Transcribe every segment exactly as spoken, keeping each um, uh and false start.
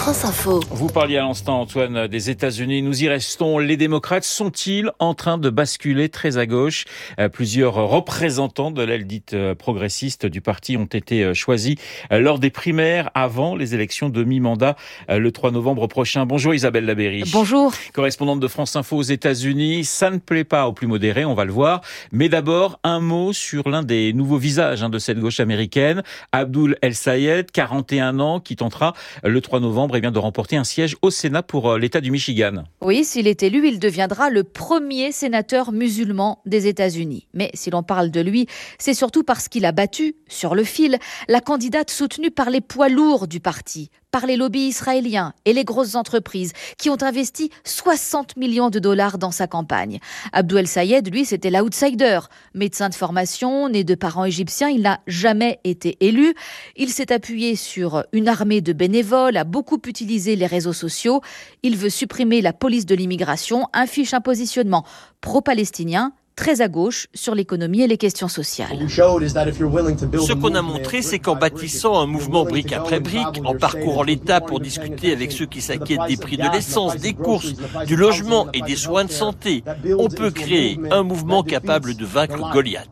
France Info. Vous parliez à l'instant, Antoine, des États-Unis. Nous y restons. Les démocrates sont-ils en train de basculer très à gauche ? Plusieurs représentants de l'aile dite progressiste du parti ont été choisis lors des primaires avant les élections de mi-mandat le trois novembre prochain. Bonjour Isabelle Labeyrie. Bonjour. Correspondante de France Info aux États-Unis. Ça ne plaît pas aux plus modérés, on va le voir. Mais d'abord, un mot sur l'un des nouveaux visages de cette gauche américaine, Abdul El-Sayed, quarante et un ans, qui tentera le trois novembre eh bien, de remporter un siège au Sénat pour l'État du Michigan. Oui, s'il est élu, il deviendra le premier sénateur musulman des États-Unis. Mais si l'on parle de lui, c'est surtout parce qu'il a battu, sur le fil, la candidate soutenue par les poids lourds du parti, par les lobbies israéliens et les grosses entreprises qui ont investi soixante millions de dollars dans sa campagne. Abdul El-Sayed, lui, c'était l'outsider. Médecin de formation, né de parents égyptiens, il n'a jamais été élu. Il s'est appuyé sur une armée de bénévoles, a beaucoup utilisé les réseaux sociaux. Il veut supprimer la police de l'immigration, affiche un positionnement pro-palestinien, très à gauche sur l'économie et les questions sociales. Ce qu'on a montré, c'est qu'en bâtissant un mouvement brique après brique, en parcourant l'État pour discuter avec ceux qui s'inquiètent des prix de l'essence, des courses, du logement et des soins de santé, on peut créer un mouvement capable de vaincre Goliath.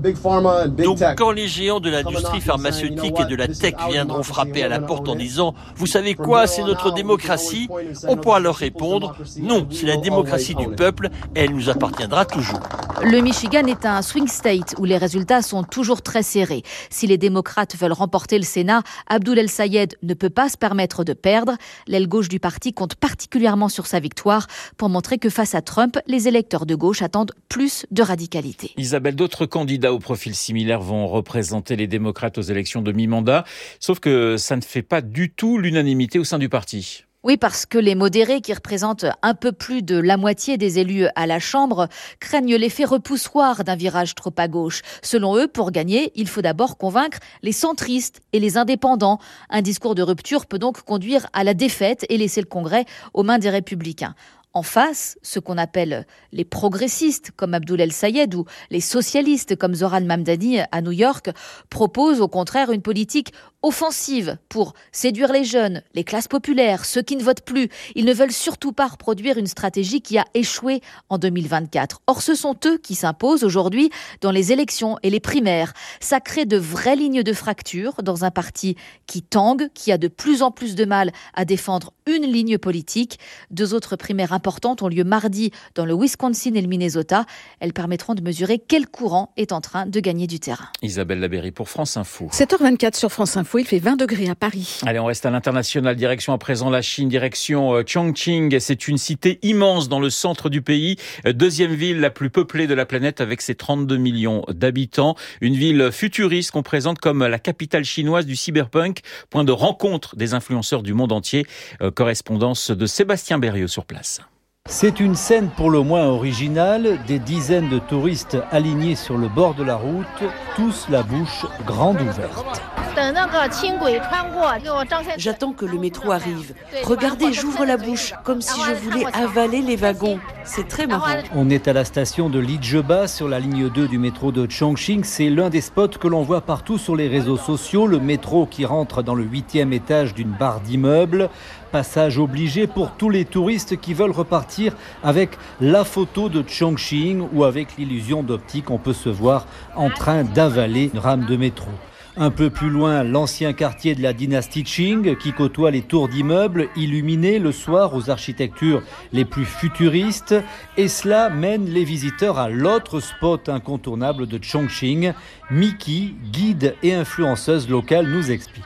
Donc quand les géants de l'industrie pharmaceutique et de la tech viendront frapper à la porte en disant « Vous savez quoi, c'est notre démocratie », on pourra leur répondre « Non, c'est la démocratie du peuple et elle nous appartiendra toujours ». Le Michigan est un swing state où les résultats sont toujours très serrés. Si les démocrates veulent remporter le Sénat, Abdul El-Sayed ne peut pas se permettre de perdre. L'aile gauche du parti compte particulièrement sur sa victoire pour montrer que face à Trump, les électeurs de gauche attendent plus de radicalité. Isabelle, d'autres candidats au profil similaire vont représenter les démocrates aux élections de mi-mandat, sauf que ça ne fait pas du tout l'unanimité au sein du parti. Oui, parce que les modérés, qui représentent un peu plus de la moitié des élus à la Chambre, craignent l'effet repoussoir d'un virage trop à gauche. Selon eux, pour gagner, il faut d'abord convaincre les centristes et les indépendants. Un discours de rupture peut donc conduire à la défaite et laisser le Congrès aux mains des républicains. En face, ce qu'on appelle les progressistes, comme Abdul El-Sayed, ou les socialistes, comme Zohran Mamdani à New York, proposent au contraire une politique offensive pour séduire les jeunes, les classes populaires, ceux qui ne votent plus. Ils ne veulent surtout pas reproduire une stratégie qui a échoué en deux mille vingt-quatre. Or, ce sont eux qui s'imposent aujourd'hui dans les élections et les primaires. Ça crée de vraies lignes de fracture dans un parti qui tangue, qui a de plus en plus de mal à défendre une ligne politique. Deux autres primaires importantes ont lieu mardi dans le Wisconsin et le Minnesota. Elles permettront de mesurer quel courant est en train de gagner du terrain. Isabelle Labeyrie pour France Info. sept heures vingt-quatre sur France Info, il fait vingt degrés à Paris. Allez, on reste à l'international. Direction à présent la Chine, direction Chongqing. C'est une cité immense dans le centre du pays. Deuxième ville la plus peuplée de la planète avec ses trente-deux millions d'habitants. Une ville futuriste qu'on présente comme la capitale chinoise du cyberpunk, point de rencontre des influenceurs du monde entier. Euh, correspondance de Sébastien Berrieux sur place. C'est une scène pour le moins originale, des dizaines de touristes alignés sur le bord de la route, tous la bouche grande ouverte. J'attends que le métro arrive. Regardez, j'ouvre la bouche, comme si je voulais avaler les wagons. C'est très marrant. On est à la station de Lijeba, sur la ligne deux du métro de Chongqing. C'est l'un des spots que l'on voit partout sur les réseaux sociaux. Le métro qui rentre dans le huitième étage d'une barre d'immeubles. Passage obligé pour tous les touristes qui veulent repartir avec la photo de Chongqing ou avec l'illusion d'optique. On peut se voir en train d'avaler une rame de métro. Un peu plus loin, l'ancien quartier de la dynastie Qing qui côtoie les tours d'immeubles illuminés le soir aux architectures les plus futuristes. Et cela mène les visiteurs à l'autre spot incontournable de Chongqing. Miki, guide et influenceuse locale, nous explique.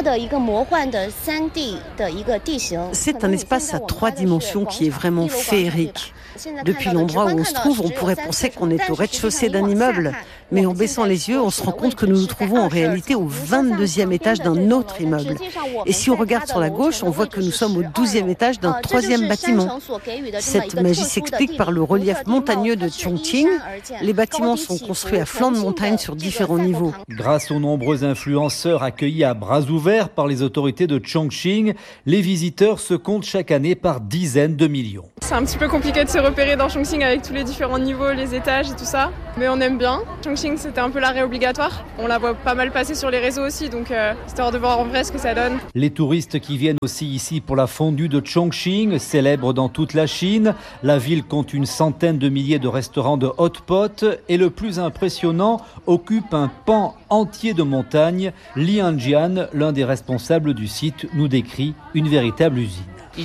C'est un espace à trois dimensions qui est vraiment féerique. Depuis l'endroit où on se trouve, on pourrait penser qu'on est au rez-de-chaussée d'un immeuble. Mais en baissant les yeux, on se rend compte que nous nous trouvons en réalité au vingt-deuxième étage d'un autre immeuble. Et si on regarde sur la gauche, on voit que nous sommes au douzième étage d'un troisième bâtiment. Cette magie s'explique par le relief montagneux de Chongqing. Les bâtiments sont construits à flanc de montagne sur différents niveaux. Grâce aux nombreux influenceurs accueillis à bras ouverts par les autorités de Chongqing, les visiteurs se comptent chaque année par dizaines de millions. C'est un petit peu compliqué de se repérer dans Chongqing avec tous les différents niveaux, les étages et tout ça. Mais on aime bien. Chongqing, c'était un peu l'arrêt obligatoire. On la voit pas mal passer sur les réseaux aussi, donc euh, histoire de voir en vrai ce que ça donne. Les touristes qui viennent aussi ici pour la fondue de Chongqing, célèbre dans toute la Chine. La ville compte une centaine de milliers de restaurants de hot pot et le plus impressionnant occupe un pan entier de montagne. Li Hanjian, l'un des responsables du site, nous décrit une véritable usine.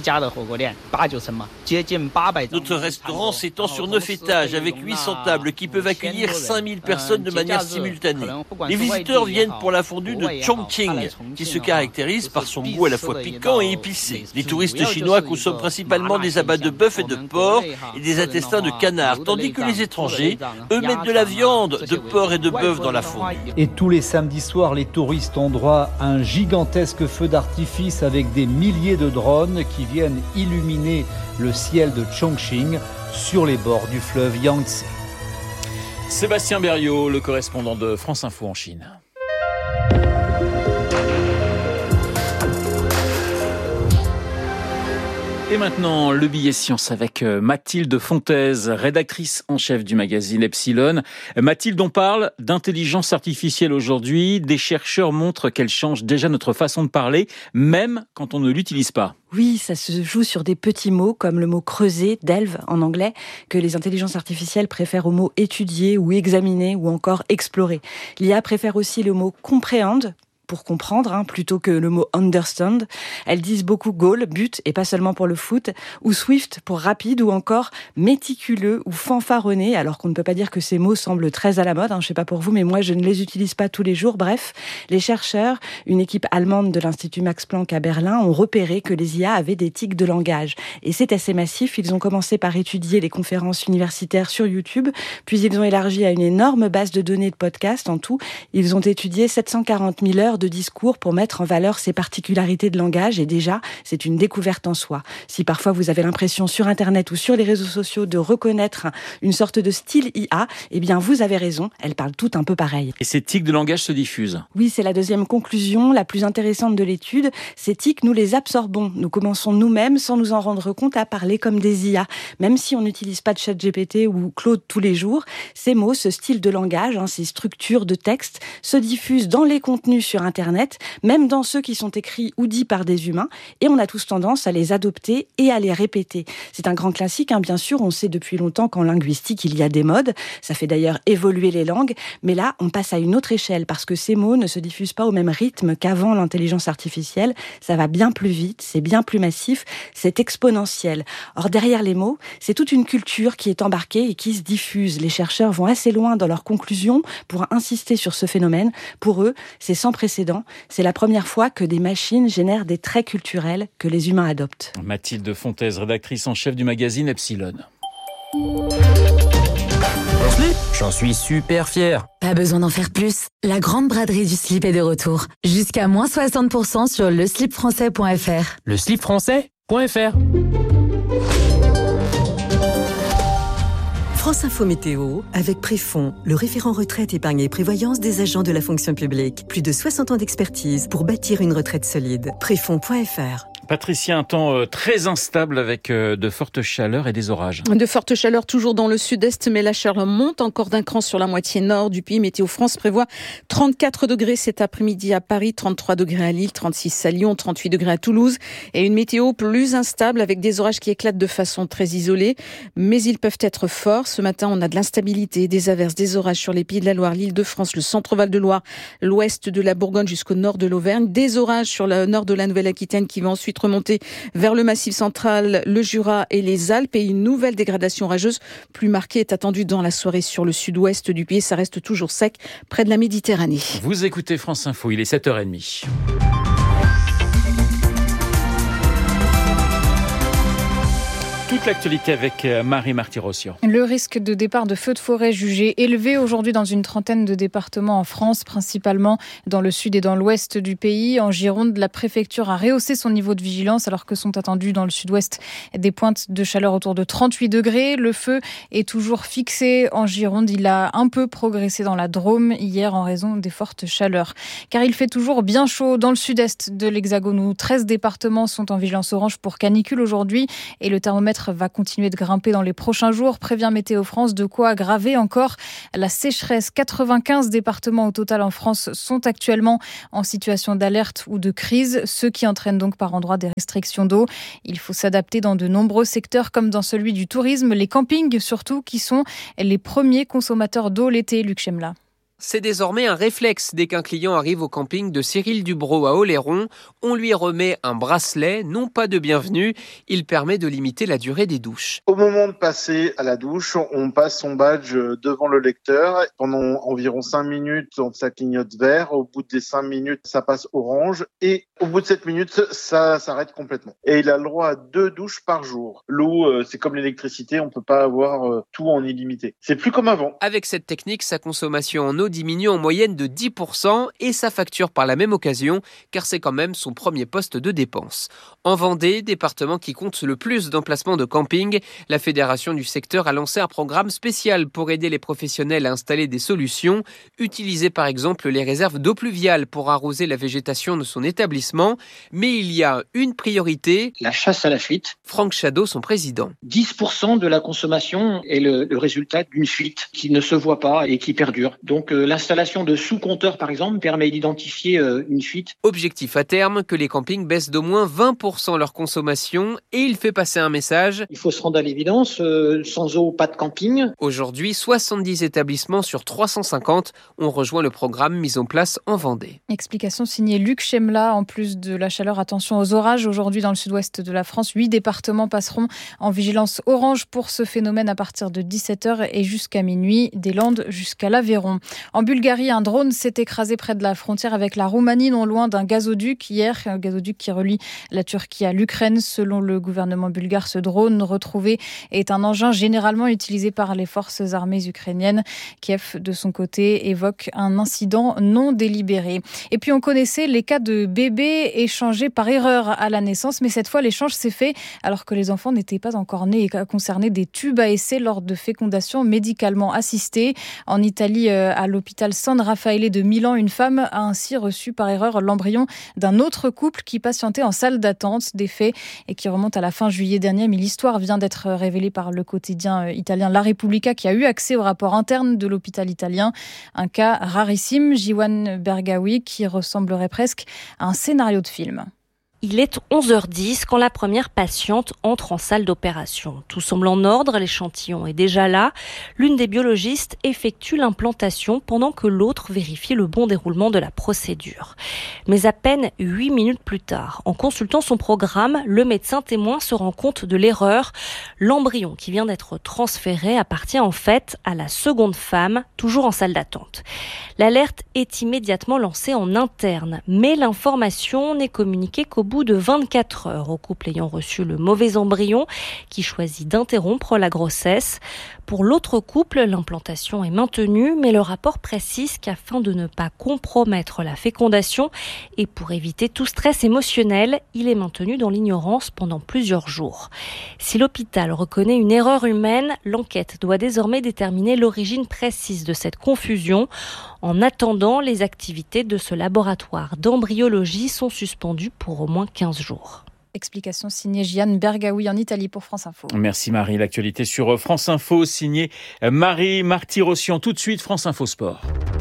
Notre restaurant s'étend sur neuf étages avec huit cents tables qui peuvent accueillir cinq mille personnes de manière simultanée. Les visiteurs viennent pour la fondue de Chongqing qui se caractérise par son goût à la fois piquant et épicé. Les touristes chinois consomment principalement des abats de bœuf et de porc et des intestins de canard, tandis que les étrangers, eux, mettent de la viande, de porc et de bœuf dans la fondue. Et tous les samedis soirs, les touristes ont droit à un gigantesque feu d'artifice avec des milliers de drones qui viennent illuminer le ciel de Chongqing sur les bords du fleuve Yangtze. Sébastien Berriot, le correspondant de France Info en Chine. Et maintenant, le billet science avec Mathilde Fontaise, rédactrice en chef du magazine Epsilon. Mathilde, on parle d'intelligence artificielle aujourd'hui. Des chercheurs montrent qu'elle change déjà notre façon de parler, même quand on ne l'utilise pas. Oui, ça se joue sur des petits mots comme le mot creuser, delve en anglais, que les intelligences artificielles préfèrent au mot étudier ou examiner ou encore explorer. L'I A préfère aussi le mot comprehend, pour comprendre, hein, plutôt que le mot understand. Elles disent beaucoup goal, but, et pas seulement pour le foot, ou swift pour rapide, ou encore méticuleux ou fanfaronné, alors qu'on ne peut pas dire que ces mots semblent très à la mode, hein, je sais pas pour vous, mais moi je ne les utilise pas tous les jours. Bref, les chercheurs, une équipe allemande de l'Institut Max Planck à Berlin, ont repéré que les I A avaient des tics de langage. Et c'est assez massif, ils ont commencé par étudier les conférences universitaires sur YouTube, puis ils ont élargi à une énorme base de données de podcasts. En tout, ils ont étudié sept cent quarante mille heures de discours pour mettre en valeur ces particularités de langage, et déjà, c'est une découverte en soi. Si parfois vous avez l'impression sur Internet ou sur les réseaux sociaux de reconnaître une sorte de style I A, eh bien vous avez raison, elles parlent toutes un peu pareil. Et ces tics de langage se diffusent. Oui, c'est la deuxième conclusion, la plus intéressante de l'étude. Ces tics, nous les absorbons. Nous commençons nous-mêmes, sans nous en rendre compte, à parler comme des I A. Même si on n'utilise pas de ChatGPT ou Claude tous les jours, ces mots, ce style de langage, hein, ces structures de texte, se diffusent dans les contenus sur Internet, même dans ceux qui sont écrits ou dits par des humains, et on a tous tendance à les adopter et à les répéter. C'est un grand classique, hein, bien sûr, on sait depuis longtemps qu'en linguistique, il y a des modes, ça fait d'ailleurs évoluer les langues, mais là, on passe à une autre échelle, parce que ces mots ne se diffusent pas au même rythme qu'avant l'intelligence artificielle, ça va bien plus vite, c'est bien plus massif, c'est exponentiel. Or, derrière les mots, c'est toute une culture qui est embarquée et qui se diffuse. Les chercheurs vont assez loin dans leurs conclusions pour insister sur ce phénomène. Pour eux, c'est sans précédent. C'est la première fois que des machines génèrent des traits culturels que les humains adoptent. Mathilde Fontaise, rédactrice en chef du magazine Epsilon. J'en suis super fier. Pas besoin d'en faire plus. La grande braderie du slip est de retour. Jusqu'à moins soixante pour cent sur le slip français point f r. Le slip français point f r. France Info Météo, avec Préfond, le référent retraite, épargne et prévoyance des agents de la fonction publique. Plus de soixante ans d'expertise pour bâtir une retraite solide. Préfond point f r. Patricia, un temps très instable avec de fortes chaleurs et des orages. De fortes chaleurs toujours dans le sud-est, mais la chaleur monte encore d'un cran sur la moitié nord du pays. Météo France prévoit trente-quatre degrés cet après-midi à Paris, trente-trois degrés à Lille, trente-six à Lyon, trente-huit degrés à Toulouse. Et une météo plus instable avec des orages qui éclatent de façon très isolée, mais ils peuvent être forts. Ce matin, on a de l'instabilité, des averses, des orages sur les Pays de la Loire, l'Île-de-France, le centre-Val de Loire, l'ouest de la Bourgogne jusqu'au nord de l'Auvergne. Des orages sur le nord de la Nouvelle-Aquitaine qui vont ensuite remonter vers le Massif central, le Jura et les Alpes. Et une nouvelle dégradation orageuse plus marquée est attendue dans la soirée sur le sud-ouest du pays. Ça reste toujours sec près de la Méditerranée. Vous écoutez France Info, il est sept heures trente. Toute l'actualité avec Marie Marty-Rossian. Le risque de départ de feux de forêt jugé élevé aujourd'hui dans une trentaine de départements en France, principalement dans le sud et dans l'ouest du pays. En Gironde, la préfecture a rehaussé son niveau de vigilance alors que sont attendus dans le sud-ouest des pointes de chaleur autour de trente-huit degrés. Le feu est toujours fixé en Gironde. Il a un peu progressé dans la Drôme hier en raison des fortes chaleurs. Car il fait toujours bien chaud dans le sud-est de l'Hexagone où treize départements sont en vigilance orange pour canicule aujourd'hui et le thermomètre thermomètre va continuer de grimper dans les prochains jours, prévient Météo France, de quoi aggraver encore la sécheresse. quatre-vingt-quinze départements au total en France sont actuellement en situation d'alerte ou de crise, ce qui entraîne donc par endroits des restrictions d'eau. Il faut s'adapter dans de nombreux secteurs comme dans celui du tourisme, les campings surtout, qui sont les premiers consommateurs d'eau l'été, Luc Chemla. C'est désormais un réflexe. Dès qu'un client arrive au camping de Cyril Dubrow à Oléron, on lui remet un bracelet, non pas de bienvenue. Il permet de limiter la durée des douches. Au moment de passer à la douche, on passe son badge devant le lecteur. Pendant environ cinq minutes, ça clignote vert. Au bout des cinq minutes, ça passe orange. Et au bout de sept minutes, ça s'arrête complètement. Et il a le droit à deux douches par jour. L'eau, c'est comme l'électricité, on peut pas avoir tout en illimité. C'est plus comme avant. Avec cette technique, sa consommation en eau diminue en moyenne de dix pour cent et sa facture par la même occasion, car c'est quand même son premier poste de dépense. En Vendée, département qui compte le plus d'emplacements de camping, la fédération du secteur a lancé un programme spécial pour aider les professionnels à installer des solutions, utiliser par exemple les réserves d'eau pluviale pour arroser la végétation de son établissement. Mais il y a une priorité, la chasse à la fuite. Franck Chadeau, son président. dix pour cent de la consommation est le, le résultat d'une fuite qui ne se voit pas et qui perdure. Donc euh, l'installation de sous-compteurs, par exemple, permet d'identifier euh, une fuite. Objectif à terme, que les campings baissent d'au moins vingt pour cent leur consommation, et il fait passer un message. Il faut se rendre à l'évidence, euh, sans eau, pas de camping. Aujourd'hui, soixante-dix établissements sur trois cent cinquante ont rejoint le programme mis en place en Vendée. Explication signée Luc Chemla. En plus de la chaleur, attention aux orages. Aujourd'hui, dans le sud-ouest de la France, huit départements passeront en vigilance orange pour ce phénomène à partir de dix-sept heures et jusqu'à minuit, des Landes jusqu'à l'Aveyron. En Bulgarie, un drone s'est écrasé près de la frontière avec la Roumanie, non loin d'un gazoduc hier, un gazoduc qui relie la Turquie à l'Ukraine. Selon le gouvernement bulgare, ce drone retrouvé est un engin généralement utilisé par les forces armées ukrainiennes. Kiev, de son côté, évoque un incident non délibéré. Et puis on connaissait les cas de bébés échangés par erreur à la naissance, mais cette fois l'échange s'est fait alors que les enfants n'étaient pas encore nés et concernaient des tubes à essai lors de fécondation médicalement assistée. En Italie, à l'hôpital San Raffaele de Milan, une femme a ainsi reçu par erreur l'embryon d'un autre couple qui patientait en salle d'attente. Des faits et qui remontent à la fin juillet dernier, mais l'histoire vient d'être révélée par le quotidien italien La Repubblica qui a eu accès au rapport interne de l'hôpital italien. Un cas rarissime, Jiwan Bergawi, qui ressemblerait presque à un scénario de film. Il est onze heures dix quand la première patiente entre en salle d'opération. Tout semble en ordre, l'échantillon est déjà là. L'une des biologistes effectue l'implantation pendant que l'autre vérifie le bon déroulement de la procédure. Mais à peine huit minutes plus tard, en consultant son programme, le médecin témoin se rend compte de l'erreur. L'embryon qui vient d'être transféré appartient en fait à la seconde femme, toujours en salle d'attente. L'alerte est immédiatement lancée en interne, mais l'information n'est communiquée qu'au bout de vingt-quatre heures au couple ayant reçu le mauvais embryon qui choisit d'interrompre la grossesse. Pour l'autre couple, l'implantation est maintenue, mais le rapport précise qu'afin de ne pas compromettre la fécondation et pour éviter tout stress émotionnel, il est maintenu dans l'ignorance pendant plusieurs jours. Si l'hôpital reconnaît une erreur humaine, l'enquête doit désormais déterminer l'origine précise de cette confusion. En attendant, les activités de ce laboratoire d'embryologie sont suspendues pour au moins quinze jours. Explication signée Jiwan Bergawi en Italie pour France Info. Merci Marie. L'actualité sur France Info, signée Marie Marty-Rossian. Tout de suite, France Info Sport.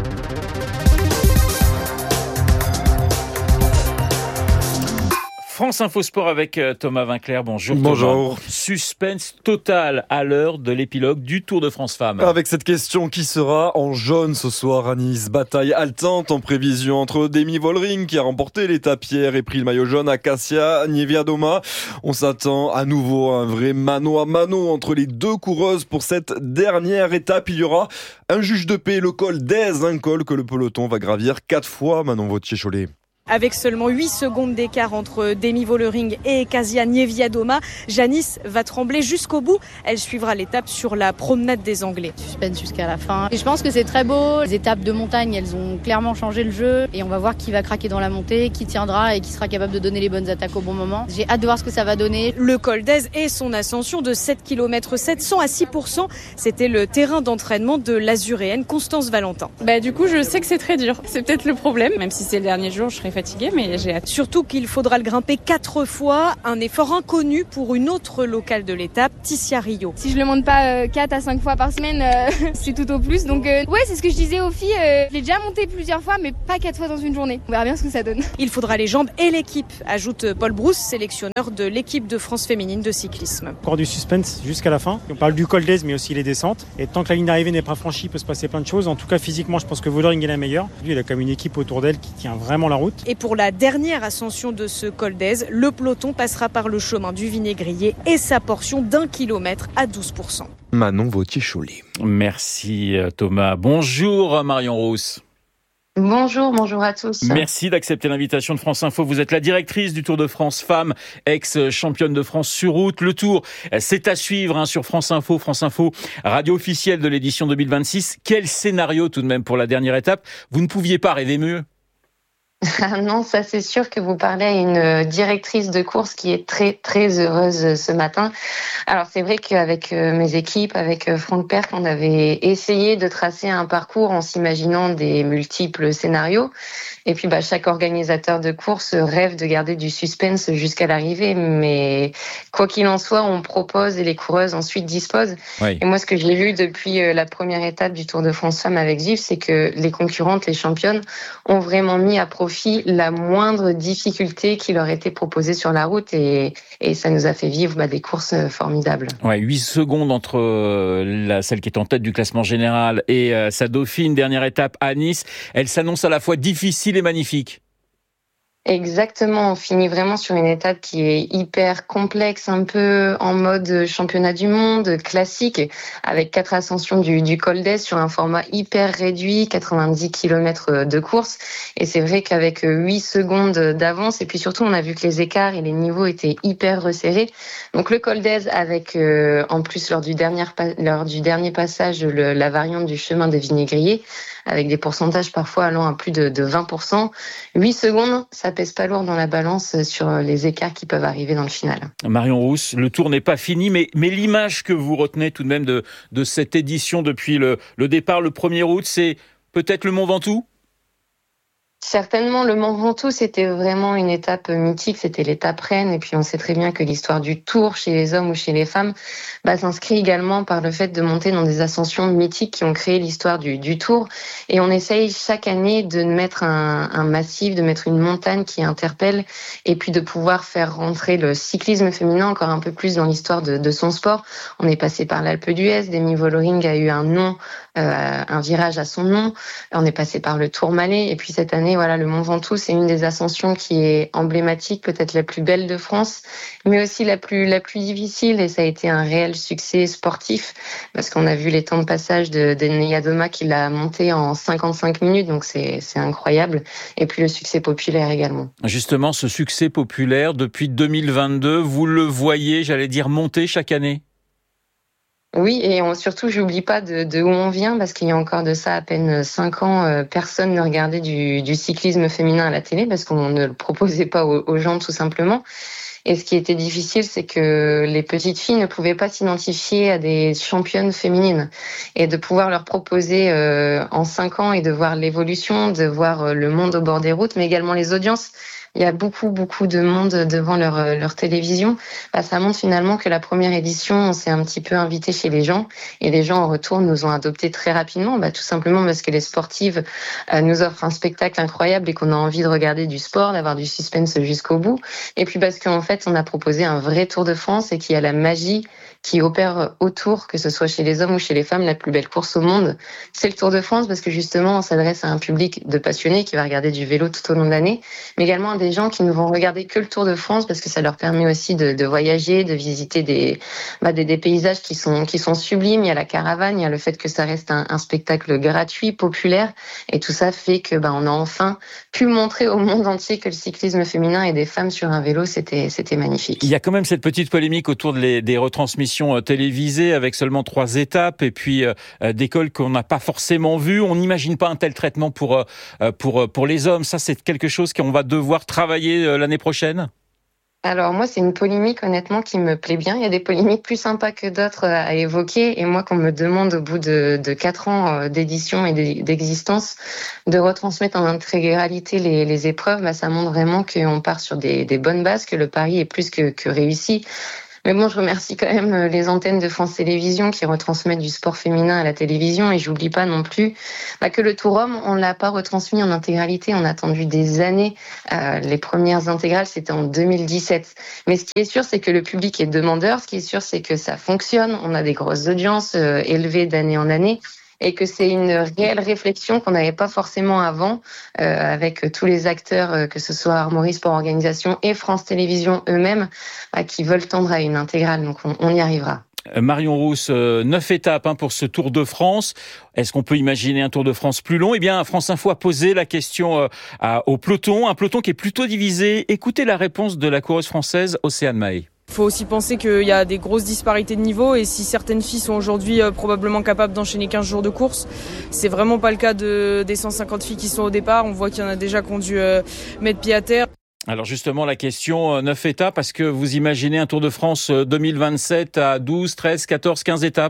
France Info Sport avec Thomas Vinclair. Bonjour Thomas. Bonjour. Suspense total à l'heure de l'épilogue du Tour de France Femmes. Avec cette question, qui sera en jaune ce soir à Nice? Bataille haletante en prévision entre Demi Vollering qui a remporté l'étape hier et pris le maillot jaune à Kasia Niewiadoma. On s'attend à nouveau à un vrai mano à mano entre les deux coureuses pour cette dernière étape. Il y aura un juge de paix, le col d'Aise, un col que le peloton va gravir quatre fois. Manon Vautier-Cholet. Avec seulement huit secondes d'écart entre Demi Vollering et Kasia Niewiadoma, Janice va trembler jusqu'au bout. Elle suivra l'étape sur la promenade des Anglais. Suspense jusqu'à la fin. Et je pense que c'est très beau. Les étapes de montagne, elles ont clairement changé le jeu. Et on va voir qui va craquer dans la montée, qui tiendra et qui sera capable de donner les bonnes attaques au bon moment. J'ai hâte de voir ce que ça va donner. Le col d'Aise et son ascension de sept kilomètres sept cents à six pour cent, c'était le terrain d'entraînement de l'Azuréenne Constance Valentin. Bah, du coup, je sais que c'est très dur. C'est peut-être le problème. Même si c'est le dernier jour, je serai fatiguée, mais j'ai hâte. Surtout qu'il faudra le grimper quatre fois, un effort inconnu pour une autre locale de l'étape, Tissia Rio. Si je le monte pas euh, quatre à cinq fois par semaine, euh, c'est tout au plus. Donc euh, ouais, c'est ce que je disais aux filles, euh, je l'ai déjà monté plusieurs fois, mais pas quatre fois dans une journée. On verra bien ce que ça donne. Il faudra les jambes et l'équipe, ajoute Paul Brousse, sélectionneur de l'équipe de France féminine de cyclisme. Encore du suspense jusqu'à la fin. On parle du col d'Aise, mais aussi les descentes. Et tant que la ligne d'arrivée n'est pas franchie, il peut se passer plein de choses. En tout cas, physiquement, je pense que Vollering est la meilleure. Lui, il a comme une équipe autour d'elle qui tient vraiment la route. Et pour la dernière ascension de ce col d'Aise, le peloton passera par le chemin du Vinaigrier et sa portion d'un kilomètre à douze pour cent. Manon Vautier-Cholet. Merci Thomas. Bonjour Marion Rousse. Bonjour, bonjour à tous. Merci d'accepter l'invitation de France Info. Vous êtes la directrice du Tour de France Femmes, ex-championne de France sur route. Le Tour, c'est à suivre hein, sur France Info. France Info, radio officielle de l'édition deux mille vingt-six. Quel scénario tout de même pour la dernière étape. Vous ne pouviez pas rêver mieux. Ah non, ça c'est sûr que vous parlez à une directrice de course qui est très très heureuse ce matin. Alors c'est vrai qu'avec mes équipes, avec Franck Perck, on avait essayé de tracer un parcours en s'imaginant des multiples scénarios. Et puis bah, chaque organisateur de course rêve de garder du suspense jusqu'à l'arrivée. Mais quoi qu'il en soit, on propose et les coureuses ensuite disposent. Oui. Et moi ce que j'ai vu depuis la première étape du Tour de France Femmes avec Gilles, c'est que les concurrentes, les championnes, ont vraiment mis à profit la moindre difficulté qui leur était proposée sur la route et, et ça nous a fait vivre bah, des courses formidables. Ouais, huit secondes entre la, celle qui est en tête du classement général et euh, sa dauphine, dernière étape à Nice. Elle s'annonce à la fois difficile et magnifique. Exactement, on finit vraiment sur une étape qui est hyper complexe, un peu en mode championnat du monde, classique, avec quatre ascensions du, du col d'Aise sur un format hyper réduit, quatre-vingt-dix kilomètres de course. Et c'est vrai qu'avec huit secondes d'avance, et puis surtout on a vu que les écarts et les niveaux étaient hyper resserrés. Donc le col d'Aise avec, euh, en plus lors du dernier, lors du dernier passage, le, la variante du chemin de Vinaigrier, avec des pourcentages parfois allant à plus de, de vingt pour cent. huit secondes, ça pèse pas lourd dans la balance sur les écarts qui peuvent arriver dans le final. Marion Rousse, le tour n'est pas fini, mais, mais l'image que vous retenez tout de même de, de cette édition depuis le, le départ, le premier août, c'est peut-être le Mont Ventoux ? Certainement, le Mont Ventoux, c'était vraiment une étape mythique, c'était l'étape reine, et puis on sait très bien que l'histoire du Tour, chez les hommes ou chez les femmes, bah, s'inscrit également par le fait de monter dans des ascensions mythiques qui ont créé l'histoire du, du Tour, et on essaye chaque année de mettre un, un massif, de mettre une montagne qui interpelle, et puis de pouvoir faire rentrer le cyclisme féminin encore un peu plus dans l'histoire de, de son sport. On est passé par l'Alpe d'Huez, Demi Vollering a eu un nom, euh, un virage à son nom, on est passé par le Tourmalet, et puis cette année, voilà, le Mont Ventoux, c'est une des ascensions qui est emblématique, peut-être la plus belle de France, mais aussi la plus la plus difficile. Et ça a été un réel succès sportif parce qu'on a vu les temps de passage de, de Nevadoma qui l'a monté en cinquante-cinq minutes, donc c'est c'est incroyable. Et puis le succès populaire également. Justement, ce succès populaire depuis deux mille vingt-deux, vous le voyez, j'allais dire, monter chaque année ? Oui, et on, surtout, j'oublie pas de, de où on vient, parce qu'il y a encore de ça à peine cinq ans, euh, personne ne regardait du, du cyclisme féminin à la télé, parce qu'on ne le proposait pas aux, aux gens, tout simplement. Et ce qui était difficile, c'est que les petites filles ne pouvaient pas s'identifier à des championnes féminines. Et de pouvoir leur proposer euh, en cinq ans et de voir l'évolution, de voir le monde au bord des routes, mais également les audiences. Il y a beaucoup, beaucoup de monde devant leur, leur télévision. Bah, ça montre finalement que la première édition, on s'est un petit peu invité chez les gens et les gens en retour nous ont adoptés très rapidement. Bah, tout simplement parce que les sportives euh, nous offrent un spectacle incroyable et qu'on a envie de regarder du sport, d'avoir du suspense jusqu'au bout. Et puis parce qu'en fait, on a proposé un vrai Tour de France et qu'il y a la magie qui opère autour, que ce soit chez les hommes ou chez les femmes, la plus belle course au monde. C'est le Tour de France parce que justement, on s'adresse à un public de passionnés qui va regarder du vélo tout au long de l'année, mais également à des gens qui ne vont regarder que le Tour de France parce que ça leur permet aussi de, de voyager, de visiter des, bah, des, des paysages qui sont, qui sont sublimes. Il y a la caravane, il y a le fait que ça reste un, un spectacle gratuit, populaire, et tout ça fait que bah, on a enfin pu montrer au monde entier que le cyclisme féminin et des femmes sur un vélo, c'était, c'était magnifique. Il y a quand même cette petite polémique autour de les, des retransmissions télévisées avec seulement trois étapes et puis euh, des cols qu'on n'a pas forcément vus. On n'imagine pas un tel traitement pour, euh, pour, pour les hommes. Ça, c'est quelque chose qu'on va devoir travailler euh, l'année prochaine ? Alors moi, c'est une polémique honnêtement qui me plaît bien. Il y a des polémiques plus sympas que d'autres à évoquer. Et moi, qu'on me demande au bout de, de quatre ans d'édition et d'existence de retransmettre en intégralité les, les épreuves, bah, ça montre vraiment qu'on part sur des, des bonnes bases, que le pari est plus que, que réussi. Mais bon, je remercie quand même les antennes de France Télévisions qui retransmettent du sport féminin à la télévision. Et j'oublie pas non plus bah, que le Tour Homme, on l'a pas retransmis en intégralité. On a attendu des années. Euh, les premières intégrales, c'était en deux mille dix-sept. Mais ce qui est sûr, c'est que le public est demandeur. Ce qui est sûr, c'est que ça fonctionne. On a des grosses audiences euh, élevées d'année en année. Et que c'est une réelle réflexion qu'on n'avait pas forcément avant, euh, avec tous les acteurs, euh, que ce soit Armory Sport Organisation et France Télévisions eux-mêmes, bah, qui veulent tendre à une intégrale. Donc on, on y arrivera. Marion Rousse, euh, neuf étapes hein, pour ce Tour de France. Est-ce qu'on peut imaginer un Tour de France plus long ? Eh bien, France Info a posé la question euh, à, au peloton, un peloton qui est plutôt divisé. Écoutez la réponse de la coureuse française Océane Mahé. Il faut aussi penser qu'il y a des grosses disparités de niveau et si certaines filles sont aujourd'hui euh, probablement capables d'enchaîner quinze jours de course, c'est vraiment pas le cas de, des cent cinquante filles qui sont au départ. On voit qu'il y en a déjà qui ont dû euh, mettre pied à terre. Alors justement, la question, neuf étapes, est-ce que vous imaginez un Tour de France deux mille vingt-sept à douze, treize, quatorze, quinze étapes ?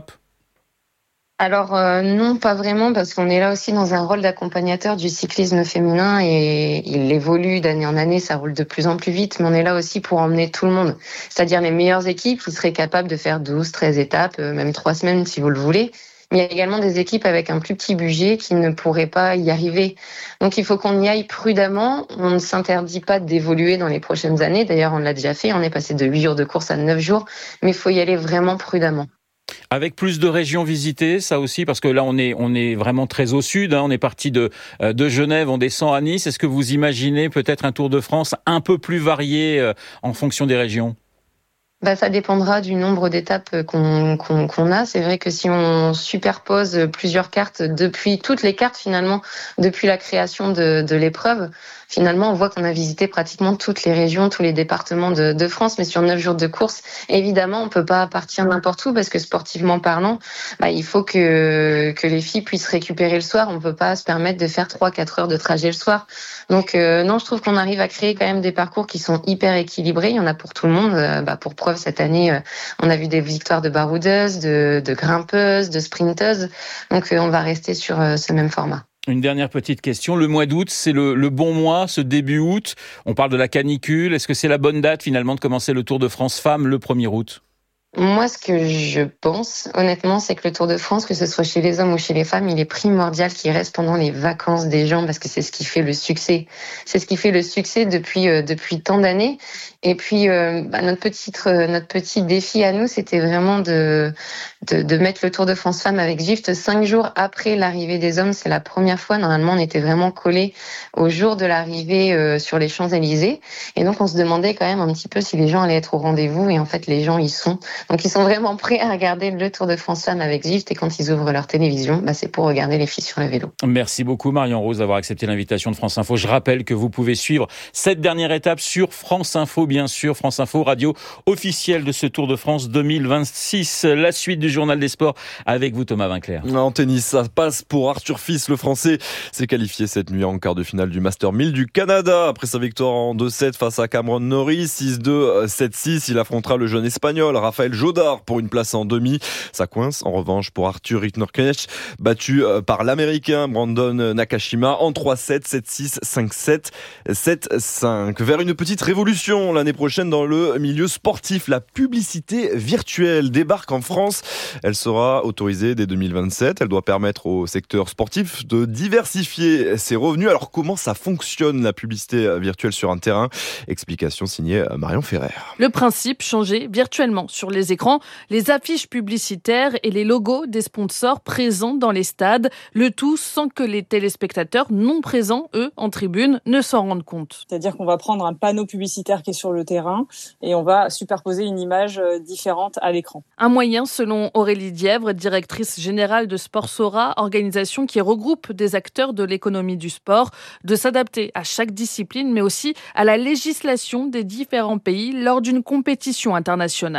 Alors euh, non, pas vraiment, parce qu'on est là aussi dans un rôle d'accompagnateur du cyclisme féminin et il évolue d'année en année, ça roule de plus en plus vite, mais on est là aussi pour emmener tout le monde, c'est-à-dire les meilleures équipes qui seraient capables de faire douze, treize étapes, euh, même trois semaines si vous le voulez. Mais il y a également des équipes avec un plus petit budget qui ne pourraient pas y arriver. Donc il faut qu'on y aille prudemment. On ne s'interdit pas d'évoluer dans les prochaines années. D'ailleurs, on l'a déjà fait. On est passé de huit jours de course à neuf jours. Mais il faut y aller vraiment prudemment. Avec plus de régions visitées, ça aussi, parce que là, on est, on est vraiment très au sud. Hein, on est parti de, de Genève, on descend à Nice. Est-ce que vous imaginez peut-être un Tour de France un peu plus varié en fonction des régions ? Bah, ça dépendra du nombre d'étapes qu'on, qu'on, qu'on a. C'est vrai que si on superpose plusieurs cartes depuis, toutes les cartes finalement, depuis la création de, de l'épreuve, finalement, on voit qu'on a visité pratiquement toutes les régions, tous les départements de, de France, mais sur neuf jours de course, évidemment, on peut pas partir n'importe où parce que sportivement parlant, bah, il faut que, que les filles puissent récupérer le soir. On peut pas se permettre de faire trois, quatre heures de trajet le soir. Donc, euh, non, je trouve qu'on arrive à créer quand même des parcours qui sont hyper équilibrés. Il y en a pour tout le monde. Euh, bah, pour preuve, cette année, euh, on a vu des victoires de baroudeuses, de, de grimpeuses, de sprinteuses. Donc, euh, on va rester sur euh, ce même format. Une dernière petite question. Le mois d'août, c'est le, le bon mois, ce début août. On parle de la canicule. Est-ce que c'est la bonne date finalement de commencer le Tour de France Femmes le premier août ? Moi, ce que je pense, honnêtement, c'est que le Tour de France, que ce soit chez les hommes ou chez les femmes, il est primordial qu'il reste pendant les vacances des gens parce que c'est ce qui fait le succès. C'est ce qui fait le succès depuis euh, depuis tant d'années. Et puis, euh, bah, notre petite euh, notre petit défi à nous, c'était vraiment de, de de mettre le Tour de France Femmes avec Zwift cinq jours après l'arrivée des hommes. C'est la première fois. Normalement, on était vraiment collés au jour de l'arrivée euh, sur les Champs-Élysées. Et donc, on se demandait quand même un petit peu si les gens allaient être au rendez-vous. Et en fait, les gens y sont. Donc, ils sont vraiment prêts à regarder le Tour de France Femmes avec Zwift. Et quand ils ouvrent leur télévision, bah, c'est pour regarder les filles sur le vélo. Merci beaucoup, Marion Rousse, d'avoir accepté l'invitation de France Info. Je rappelle que vous pouvez suivre cette dernière étape sur France Info, bien sûr. France Info, radio officielle de ce Tour de France deux mille vingt-six. La suite du journal des sports avec vous, Thomas Vinclair. En tennis, ça passe pour Arthur Fils. Le Français s'est qualifié cette nuit en quart de finale du Master mille du Canada. Après sa victoire en deux sept face à Cameron Norrie, six deux, sept six, il affrontera le jeune Espagnol Raphaël Jodard pour une place en demi. Ça coince en revanche pour Arthur Rinderknecht, battu par l'Américain Brandon Nakashima en trois sept, sept six, cinq sept, sept cinq. Vers une petite révolution l'année prochaine dans le milieu sportif. La publicité virtuelle débarque en France. Elle sera autorisée dès deux mille vingt-sept. Elle doit permettre au secteur sportif de diversifier ses revenus. Alors comment ça fonctionne la publicité virtuelle sur un terrain ? Explication signée Marion Ferrer. Le principe, changer virtuellement sur les écrans les affiches publicitaires et les logos des sponsors présents dans les stades. Le tout sans que les téléspectateurs non présents, eux, en tribune, ne s'en rendent compte. C'est-à-dire qu'on va prendre un panneau publicitaire qui est sur le terrain et on va superposer une image différente à l'écran. Un moyen, selon Aurélie Dièvre, directrice générale de Sportsora, organisation qui regroupe des acteurs de l'économie du sport, de s'adapter à chaque discipline, mais aussi à la législation des différents pays lors d'une compétition internationale. En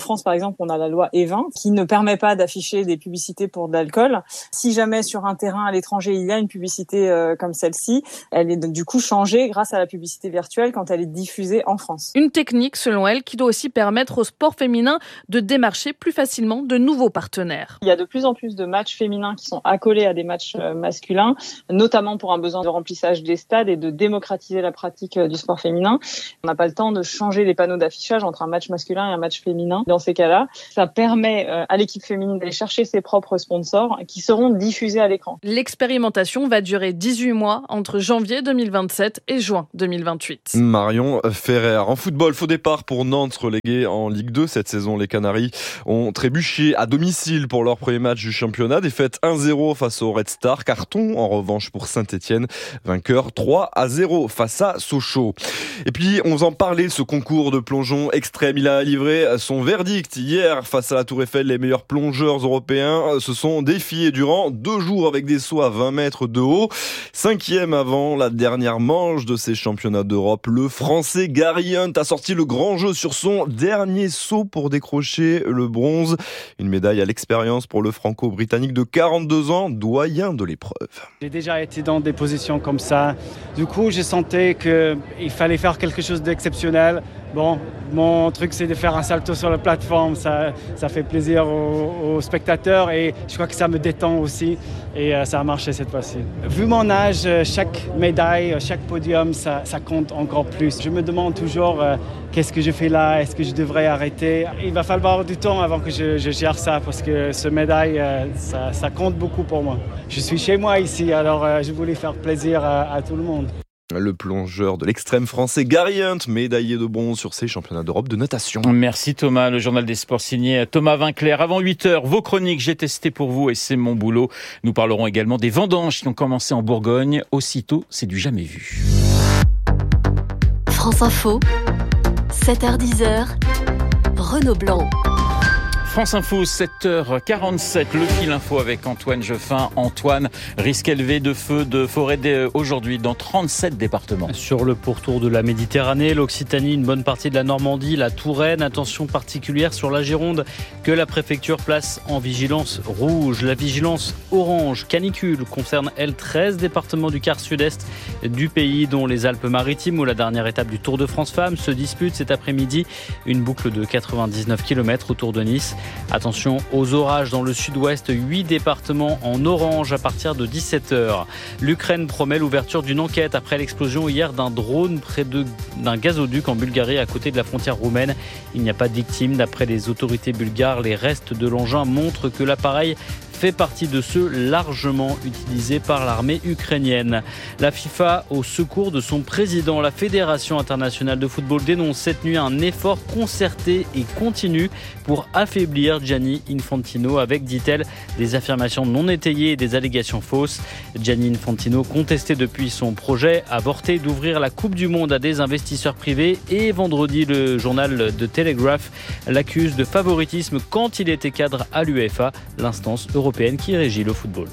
France, par exemple, on a la loi E vingt qui ne permet pas d'afficher des publicités pour de l'alcool. Si jamais sur un terrain à l'étranger, il y a une publicité euh, comme celle-ci, elle est du coup changée grâce à la publicité virtuelle quand elle est diffusée en France. Une technique, selon elle, qui doit aussi permettre au sport féminin de démarcher plus facilement de nouveaux partenaires. Il y a de plus en plus de matchs féminins qui sont accolés à des matchs masculins, notamment pour un besoin de remplissage des stades et de démocratiser la pratique du sport féminin. On n'a pas le temps de changer les panneaux d'affichage entre un match masculin et un match féminin. Dans ces cas-là, ça permet à l'équipe féminine d'aller chercher ses propres sponsors qui seront diffusés à l'écran. L'expérimentation va durer dix-huit mois entre janvier deux mille vingt-sept et juin deux mille vingt-huit. Marion Ferrer. En football, faux départ pour Nantes relégué en Ligue deux. Cette saison, les Canaries ont trébuché à domicile pour leur premier match du championnat. Défaite un zéro face au Red Star. Carton en revanche pour Saint-Etienne. Vainqueur trois à zéro face à Sochaux. Et puis, on vous en parlait, ce concours de plongeon extrême. Il a livré son verdict hier face à la Tour Eiffel. Les meilleurs plongeurs européens se sont défiés durant deux jours avec des sauts à vingt mètres de haut. Cinquième avant la dernière manche de ces championnats d'Europe, le Français Gary Hunt a sorti le grand jeu sur son dernier saut pour décrocher le bronze. Une médaille à l'expérience pour le Franco-Britannique de quarante-deux ans, doyen de l'épreuve. J'ai déjà été dans des positions comme ça. Du coup, je sentais qu'il fallait faire quelque chose d'exceptionnel. Bon, mon truc, c'est de faire un salto sur la plateforme. Ça, ça fait plaisir aux, aux spectateurs et je crois que ça me détend aussi. Et euh, ça a marché cette fois-ci. Vu mon âge, chaque médaille, chaque podium, ça, ça compte encore plus. Je me demande toujours euh, qu'est-ce que je fais là, est-ce que je devrais arrêter. Il va falloir du temps avant que je, je gère ça parce que ce médaille, euh, ça, ça compte beaucoup pour moi. Je suis chez moi ici, alors euh, je voulais faire plaisir à, à tout le monde. Le plongeur de l'extrême français Gary Hunt, médaillé de bronze sur ces championnats d'Europe de natation. Merci Thomas, le journal des sports signé Thomas Vinclair. Avant huit heures, vos chroniques, j'ai testé pour vous et c'est mon boulot. Nous parlerons également des vendanges qui ont commencé en Bourgogne. Aussitôt, c'est du jamais vu. France Info, sept heures dix, Renaud Blanc. France Info, sept heures quarante-sept, le fil info avec Antoine Jeffin. Antoine, risque élevé de feux de forêt aujourd'hui dans trente-sept départements. Sur le pourtour de la Méditerranée, l'Occitanie, une bonne partie de la Normandie, la Touraine, attention particulière sur la Gironde que la préfecture place en vigilance rouge. La vigilance orange, canicule, concerne elle treize départements du quart sud-est du pays, dont les Alpes-Maritimes où la dernière étape du Tour de France Femmes se dispute cet après-midi. Une boucle de quatre-vingt-dix-neuf kilomètres autour de Nice. Attention aux orages dans le sud-ouest, huit départements en orange à partir de dix-sept heures. L'Ukraine promet l'ouverture d'une enquête après l'explosion hier d'un drone près de, d'un gazoduc en Bulgarie à côté de la frontière roumaine. Il n'y a pas de victimes. D'après les autorités bulgares, les restes de l'engin montrent que l'appareil fait partie de ceux largement utilisés par l'armée ukrainienne. La FIFA au secours de son président. La Fédération internationale de football dénonce cette nuit un effort concerté et continu pour affaiblir Gianni Infantino avec, dit-elle, des affirmations non étayées et des allégations fausses. Gianni Infantino contestait depuis son projet avorté d'ouvrir la Coupe du Monde à des investisseurs privés et vendredi le journal The Telegraph l'accuse de favoritisme quand il était cadre à l'UEFA, l'instance européenne qui régit le football.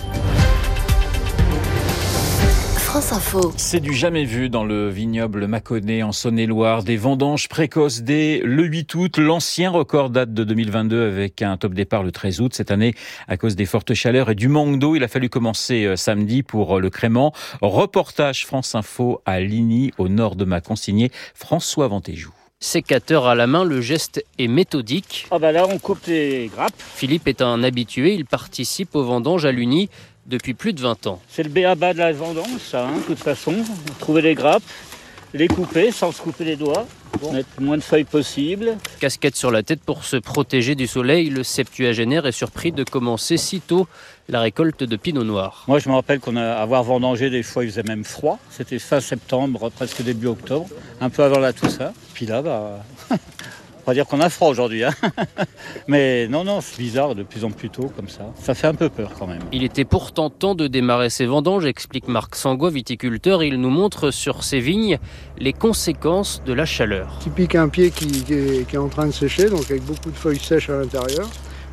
France Info. C'est du jamais vu dans le vignoble Mâconnais en Saône-et-Loire. Des vendanges précoces dès le huit août. L'ancien record date de deux mille vingt-deux avec un top départ le treize août. Cette année, à cause des fortes chaleurs et du manque d'eau, il a fallu commencer samedi pour le crément. Reportage France Info à Ligny, au nord de Mâcon, signé François Ventéjou. Sécateur à la main, le geste est méthodique. Ah bah là, on coupe les grappes. Philippe est un habitué, il participe aux vendanges à Ligny depuis plus de vingt ans. C'est le b a ba de la vendange, ça, hein, de toute façon. Trouver les grappes, les couper sans se couper les doigts, bon. Mettre le moins de feuilles possible. Casquette sur la tête pour se protéger du soleil, le septuagénaire est surpris de commencer si tôt la récolte de pinot noir. Moi, je me rappelle qu'on a avoir vendangé, des fois il faisait même froid. C'était fin septembre, presque début octobre, un peu avant la Toussaint. Puis là, bah, on va dire qu'on a froid aujourd'hui. Hein. Mais non, non, c'est bizarre de plus en plus tôt comme ça. Ça fait un peu peur quand même. Il était pourtant temps de démarrer ses vendanges, explique Marc Sangois, viticulteur. Il nous montre sur ses vignes les conséquences de la chaleur. Typique un pied qui, qui, est, qui est en train de sécher, donc avec beaucoup de feuilles sèches à l'intérieur.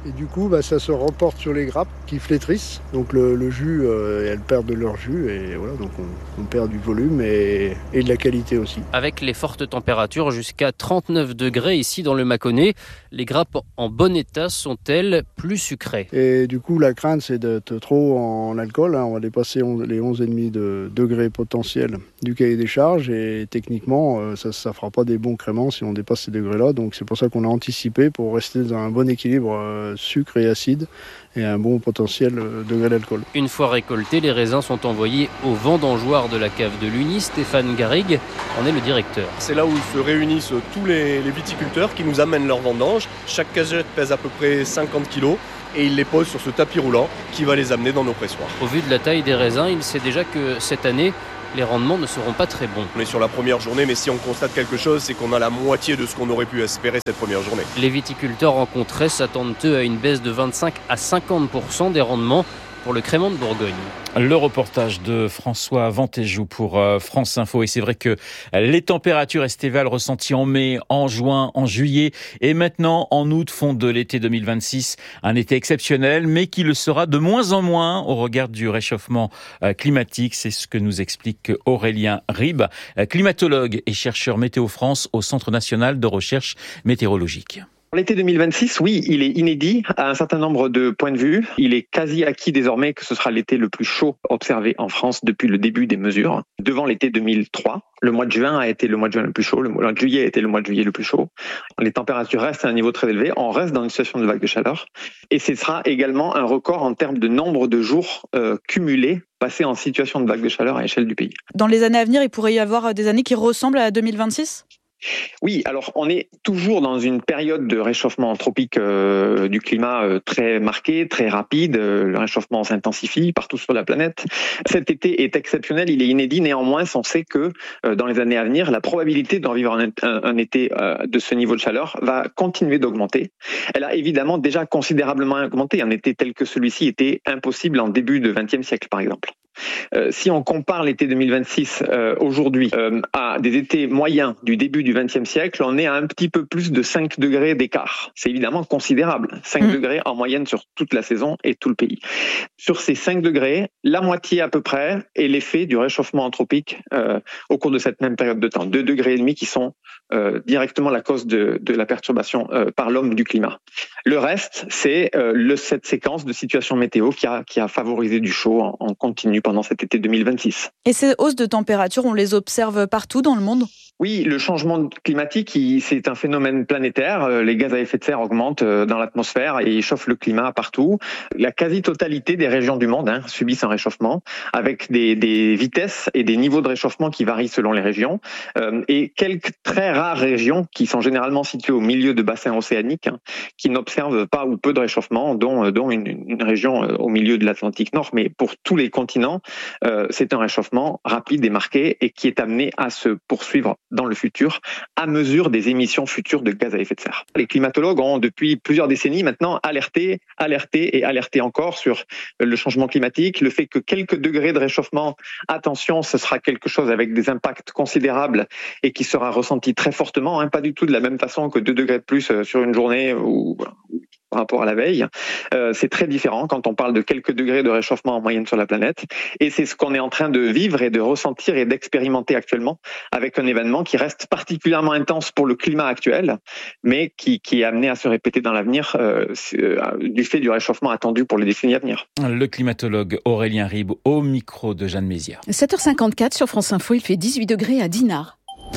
Et du coup, bah, ça se remporte sur les grappes qui flétrissent. Donc le, le jus, euh, elles perdent de leur jus et voilà, donc on, on perd du volume et, et de la qualité aussi. Avec les fortes températures jusqu'à trente-neuf degrés ici dans le Mâconnais, les grappes en bon état sont-elles plus sucrées? Et du coup, la crainte, c'est d'être trop en alcool. Hein. On va dépasser les onze virgule cinq de degrés potentiels du cahier des charges et techniquement, euh, ça ne fera pas des bons créments si on dépasse ces degrés-là. Donc c'est pour ça qu'on a anticipé pour rester dans un bon équilibre euh, sucre et acide et un bon potentiel euh, degré d'alcool. Une fois récoltés, les raisins sont envoyés au vendangeoir de la cave de l'Uni. Stéphane Garrigue en est le directeur. C'est là où se réunissent tous les, les viticulteurs qui nous amènent leurs vendanges. Chaque cagette pèse à peu près cinquante kilos. Et ils les posent sur ce tapis roulant qui va les amener dans nos pressoirs. Au vu de la taille des raisins, il sait déjà que cette année, les rendements ne seront pas très bons. On est sur la première journée, mais si on constate quelque chose, c'est qu'on a la moitié de ce qu'on aurait pu espérer cette première journée. Les viticulteurs rencontrés s'attendent eux à une baisse de vingt-cinq à cinquante pour cent des rendements pour le crément de Bourgogne. Le reportage de François Ventéjou pour France Info. Et c'est vrai que les températures estivales ressenties en mai, en juin, en juillet et maintenant en août font de l'été deux mille vingt-six un été exceptionnel, mais qui le sera de moins en moins au regard du réchauffement climatique. C'est ce que nous explique Aurélien Ribes, climatologue et chercheur Météo France au Centre national de recherche météorologique. L'été deux mille vingt-six, oui, il est inédit à un certain nombre de points de vue. Il est quasi acquis désormais que ce sera l'été le plus chaud observé en France depuis le début des mesures. Devant l'été deux mille trois, le mois de juin a été le mois de juin le plus chaud, le mois de juillet a été le mois de juillet le plus chaud. Les températures restent à un niveau très élevé, on reste dans une situation de vague de chaleur. Et ce sera également un record en termes de nombre de jours euh, cumulés passés en situation de vague de chaleur à l'échelle du pays. Dans les années à venir, il pourrait y avoir des années qui ressemblent à deux mille vingt-six ? Oui, alors on est toujours dans une période de réchauffement anthropique euh, du climat euh, très marqué, très rapide. Euh, le réchauffement s'intensifie partout sur la planète. Cet été est exceptionnel, il est inédit. Néanmoins, on sait que euh, dans les années à venir, la probabilité d'en vivre un, un, un été euh, de ce niveau de chaleur va continuer d'augmenter. Elle a évidemment déjà considérablement augmenté. Un été tel que celui-ci était impossible en début du vingtième siècle, par exemple. Euh, si on compare l'été deux mille vingt-six euh, aujourd'hui euh, à des étés moyens du début du vingtième siècle, on est à un petit peu plus de cinq degrés d'écart. C'est évidemment considérable. cinq mmh. degrés en moyenne sur toute la saison et tout le pays. Sur ces cinq degrés, la moitié à peu près est l'effet du réchauffement anthropique euh, au cours de cette même période de temps. deux degrés et demi qui sont euh, directement la cause de, de la perturbation euh, par l'homme du climat. Le reste, c'est euh, le, cette séquence de situations météo qui a, qui a favorisé du chaud en, en continu pendant cet été deux mille vingt-six. Et ces hausses de température, on les observe partout dans le monde ? Oui, le changement climatique, c'est un phénomène planétaire. Les gaz à effet de serre augmentent dans l'atmosphère et chauffent le climat partout. La quasi-totalité des régions du monde hein, subissent un réchauffement avec des, des vitesses et des niveaux de réchauffement qui varient selon les régions. Euh, et quelques très rares régions qui sont généralement situées au milieu de bassins océaniques hein, qui n'observent pas ou peu de réchauffement, dont, dont une, une région au milieu de l'Atlantique Nord. Mais pour tous les continents, euh, c'est un réchauffement rapide et marqué et qui est amené à se poursuivre dans le futur, à mesure des émissions futures de gaz à effet de serre. Les climatologues ont depuis plusieurs décennies maintenant alerté, alerté et alerté encore sur le changement climatique, le fait que quelques degrés de réchauffement, attention, ce sera quelque chose avec des impacts considérables et qui sera ressenti très fortement, hein, pas du tout de la même façon que deux degrés de plus sur une journée ou par rapport à la veille. Euh, c'est très différent quand on parle de quelques degrés de réchauffement en moyenne sur la planète. Et c'est ce qu'on est en train de vivre et de ressentir et d'expérimenter actuellement avec un événement qui reste particulièrement intense pour le climat actuel, mais qui, qui est amené à se répéter dans l'avenir euh, euh, du fait du réchauffement attendu pour les décennies à venir. Le climatologue Aurélien Ribes au micro de Jeanne Mézières. sept heures cinquante-quatre sur France Info, il fait dix-huit degrés à Dinard.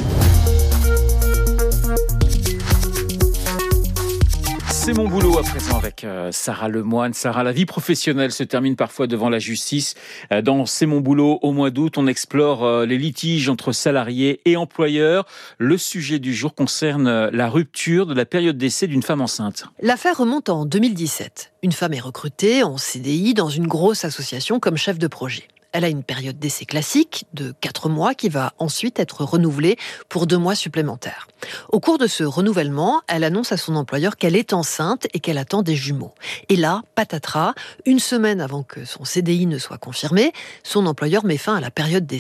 C'est mon boulot à présent avec euh, Sarah Lemoine. Sarah, la vie professionnelle se termine parfois devant la justice. Euh, dans C'est mon boulot, au mois d'août, on explore euh, les litiges entre salariés et employeurs. Le sujet du jour concerne euh, la rupture de la période d'essai d'une femme enceinte. L'affaire remonte en deux mille dix-sept. Une femme est recrutée en C D I dans une grosse association comme chef de projet. Elle a une période d'essai classique de quatre mois qui va ensuite être renouvelée pour deux mois supplémentaires. Au cours de ce renouvellement, elle annonce à son employeur qu'elle est enceinte et qu'elle attend des jumeaux. Et là, patatras, une semaine avant que son C D I ne soit confirmé, son employeur met fin à la période d'essai.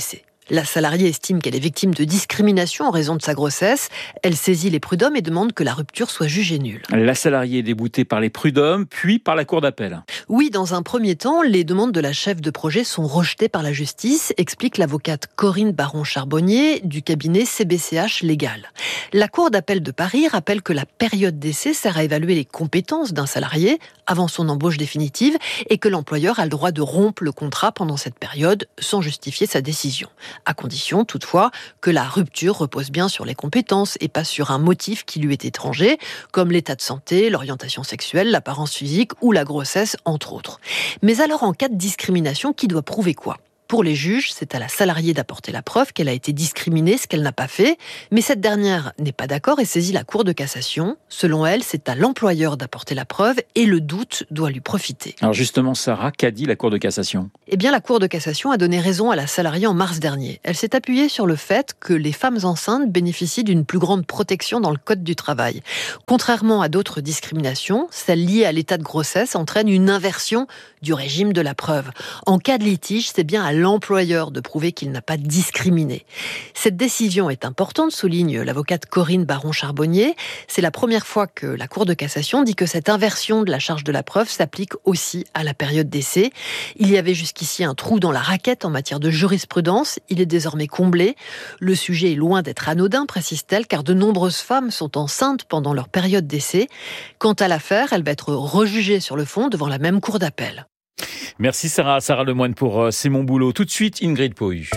La salariée estime qu'elle est victime de discrimination en raison de sa grossesse. Elle saisit les prud'hommes et demande que la rupture soit jugée nulle. La salariée est déboutée par les prud'hommes, puis par la cour d'appel. Oui, dans un premier temps, les demandes de la chef de projet sont rejetées par la justice, explique l'avocate Corinne Baron-Charbonnier du cabinet C B C H Légal. La cour d'appel de Paris rappelle que la période d'essai sert à évaluer les compétences d'un salarié avant son embauche définitive et que l'employeur a le droit de rompre le contrat pendant cette période sans justifier sa décision. À condition, toutefois, que la rupture repose bien sur les compétences et pas sur un motif qui lui est étranger, comme l'état de santé, l'orientation sexuelle, l'apparence physique ou la grossesse, entre autres. Mais alors, en cas de discrimination, qui doit prouver quoi ? Pour les juges, c'est à la salariée d'apporter la preuve qu'elle a été discriminée, ce qu'elle n'a pas fait. Mais cette dernière n'est pas d'accord et saisit la Cour de cassation. Selon elle, c'est à l'employeur d'apporter la preuve et le doute doit lui profiter. Alors justement, Sarah, qu'a dit la Cour de cassation ? Eh bien, la Cour de cassation a donné raison à la salariée en mars dernier. Elle s'est appuyée sur le fait que les femmes enceintes bénéficient d'une plus grande protection dans le Code du travail. Contrairement à d'autres discriminations, celle liée à l'état de grossesse entraîne une inversion du régime de la preuve. En cas de litige, c'est bien à l'employeur de prouver qu'il n'a pas discriminé. Cette décision est importante, souligne l'avocate Corinne Baron-Charbonnier. C'est la première fois que la Cour de cassation dit que cette inversion de la charge de la preuve s'applique aussi à la période d'essai. Il y avait jusqu'ici un trou dans la raquette en matière de jurisprudence. Il est désormais comblé. Le sujet est loin d'être anodin, précise-t-elle, car de nombreuses femmes sont enceintes pendant leur période d'essai. Quant à l'affaire, elle va être rejugée sur le fond devant la même cour d'appel. Merci Sarah, Sarah Lemoine pour euh, C'est mon boulot. Tout de suite, Ingrid Pohu.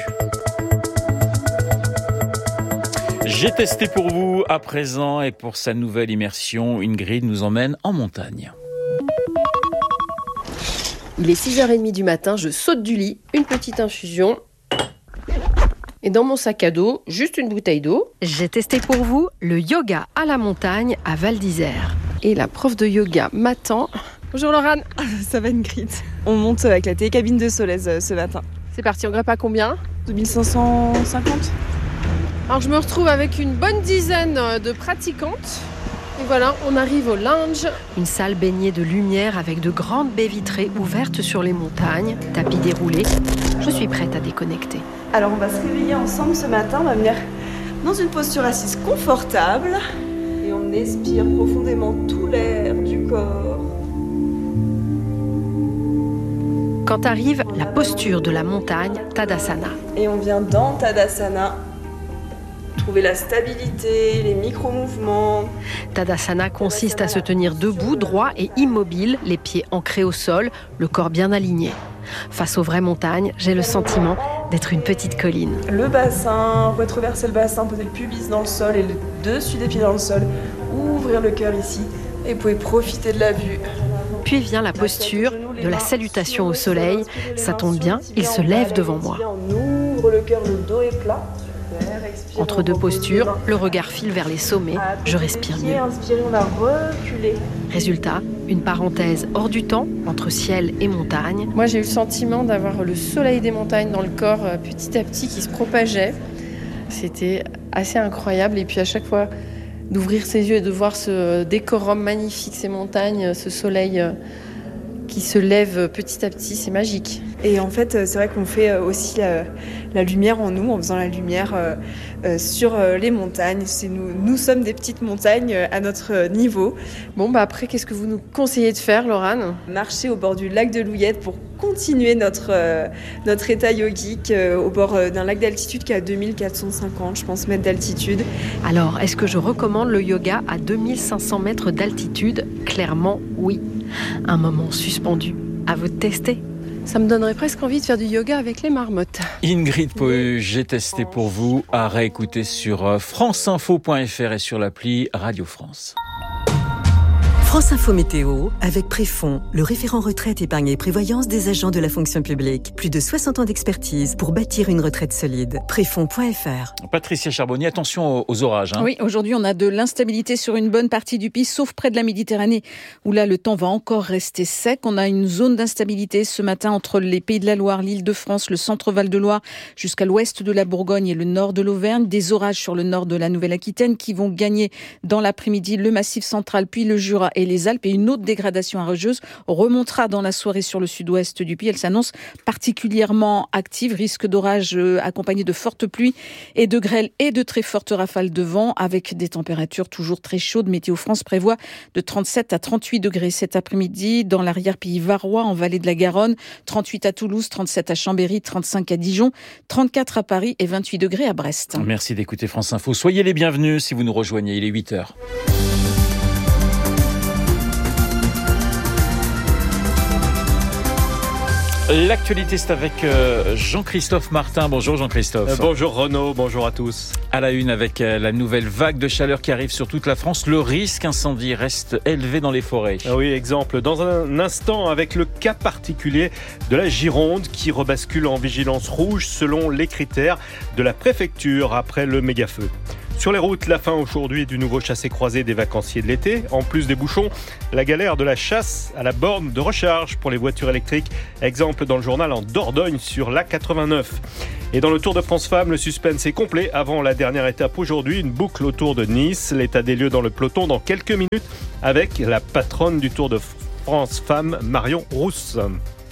J'ai testé pour vous à présent et pour sa nouvelle immersion, Ingrid nous emmène en montagne. Il est six heures trente du matin, je saute du lit, une petite infusion. Et dans mon sac à dos, juste une bouteille d'eau. J'ai testé pour vous le yoga à la montagne à Val d'Isère. Et la prof de yoga m'attend. Bonjour Laurane. Ça va Ingrid. On monte avec la télécabine de Solèze ce matin. C'est parti, on grimpe à combien ? deux mille cinq cent cinquante. Alors je me retrouve avec une bonne dizaine de pratiquantes. Et voilà, on arrive au lounge. Une salle baignée de lumière avec de grandes baies vitrées ouvertes sur les montagnes, tapis déroulés. Je suis prête à déconnecter. Alors on va se réveiller ensemble ce matin, on va venir dans une posture assise confortable. Et on expire profondément tout l'air du corps. Quand arrive la posture de la montagne, Tadasana. Et on vient dans Tadasana. Trouver la stabilité, les micro-mouvements. Tadasana consiste à se tenir debout, droit et immobile, les pieds ancrés au sol, le corps bien aligné. Face aux vraies montagnes, j'ai le sentiment d'être une petite colline. Le bassin, retroverser le bassin, poser le pubis dans le sol et le dessus des pieds dans le sol. Ouvrir le cœur ici et vous pouvez profiter de la vue. Puis vient la posture de la salutation au soleil. Ça tombe bien, il se lève devant moi. On ouvre le cœur, le dos est plat. Entre deux postures, le regard file vers les sommets. Je respire mieux. Inspirez, on va reculer. Résultat, une parenthèse hors du temps entre ciel et montagne. Moi, j'ai eu le sentiment d'avoir le soleil des montagnes dans le corps petit à petit qui se propageait. C'était assez incroyable. Et puis à chaque fois, d'ouvrir ses yeux et de voir ce décorum magnifique, ces montagnes, ce soleil qui se lève petit à petit, c'est magique. Et en fait, c'est vrai qu'on fait aussi la, la lumière en nous, en faisant la lumière euh, sur les montagnes. C'est nous, nous sommes des petites montagnes à notre niveau. Bon, bah après, qu'est-ce que vous nous conseillez de faire, Laurane ? Marcher au bord du lac de Louillette pour continuer notre, euh, notre état yogique euh, au bord d'un lac d'altitude qui est à deux mille quatre cent cinquante, je pense, mètres d'altitude. Alors, est-ce que je recommande le yoga à deux mille cinq cents mètres d'altitude ? Clairement, oui. Un moment suspendu. À vous de tester. Ça me donnerait presque envie de faire du yoga avec les marmottes. Ingrid Pohu, j'ai testé pour vous, à réécouter sur franceinfo point f r et sur l'appli Radio France. France Info Météo, avec Préfond, le référent retraite, épargne et prévoyance des agents de la fonction publique. Plus de soixante ans d'expertise pour bâtir une retraite solide. Préfond point f r. Patricia Charbonnier, attention aux orages. Hein. Oui, aujourd'hui on a de l'instabilité sur une bonne partie du pays, sauf près de la Méditerranée, où là le temps va encore rester sec. On a une zone d'instabilité ce matin entre les Pays de la Loire, l'Île-de-France, le centre-Val de Loire, jusqu'à l'ouest de la Bourgogne et le nord de l'Auvergne. Des orages sur le nord de la Nouvelle-Aquitaine qui vont gagner dans l'après-midi le Massif central, puis le Jura et les Alpes. Et une autre dégradation orageuse remontera dans la soirée sur le sud-ouest du pays. Elle s'annonce particulièrement active. Risque d'orage accompagné de fortes pluies et de grêle et de très fortes rafales de vent avec des températures toujours très chaudes. Météo France prévoit de trente-sept à trente-huit degrés cet après-midi dans l'arrière-pays varois en vallée de la Garonne, trente-huit à Toulouse, trente-sept à Chambéry, trente-cinq à Dijon, trente-quatre à Paris et vingt-huit degrés à Brest. Merci d'écouter France Info. Soyez les bienvenus si vous nous rejoignez. Il est huit heures. L'actualité, c'est avec Jean-Christophe Martin. Bonjour Jean-Christophe. Euh, bonjour Renaud, bonjour à tous. À la une, avec la nouvelle vague de chaleur qui arrive sur toute la France, le risque incendie reste élevé dans les forêts. Ah oui, exemple, dans un instant avec le cas particulier de la Gironde qui rebascule en vigilance rouge selon les critères de la préfecture après le méga-feu. Sur les routes, la fin aujourd'hui du nouveau chassé-croisé des vacanciers de l'été. En plus des bouchons, la galère de la chasse à la borne de recharge pour les voitures électriques. Exemple dans le journal en Dordogne sur l'A quatre-vingt-neuf. Et dans le Tour de France Femmes, le suspense est complet avant la dernière étape aujourd'hui. Une boucle autour de Nice. L'état des lieux dans le peloton dans quelques minutes avec la patronne du Tour de France Femmes, Marion Rousse.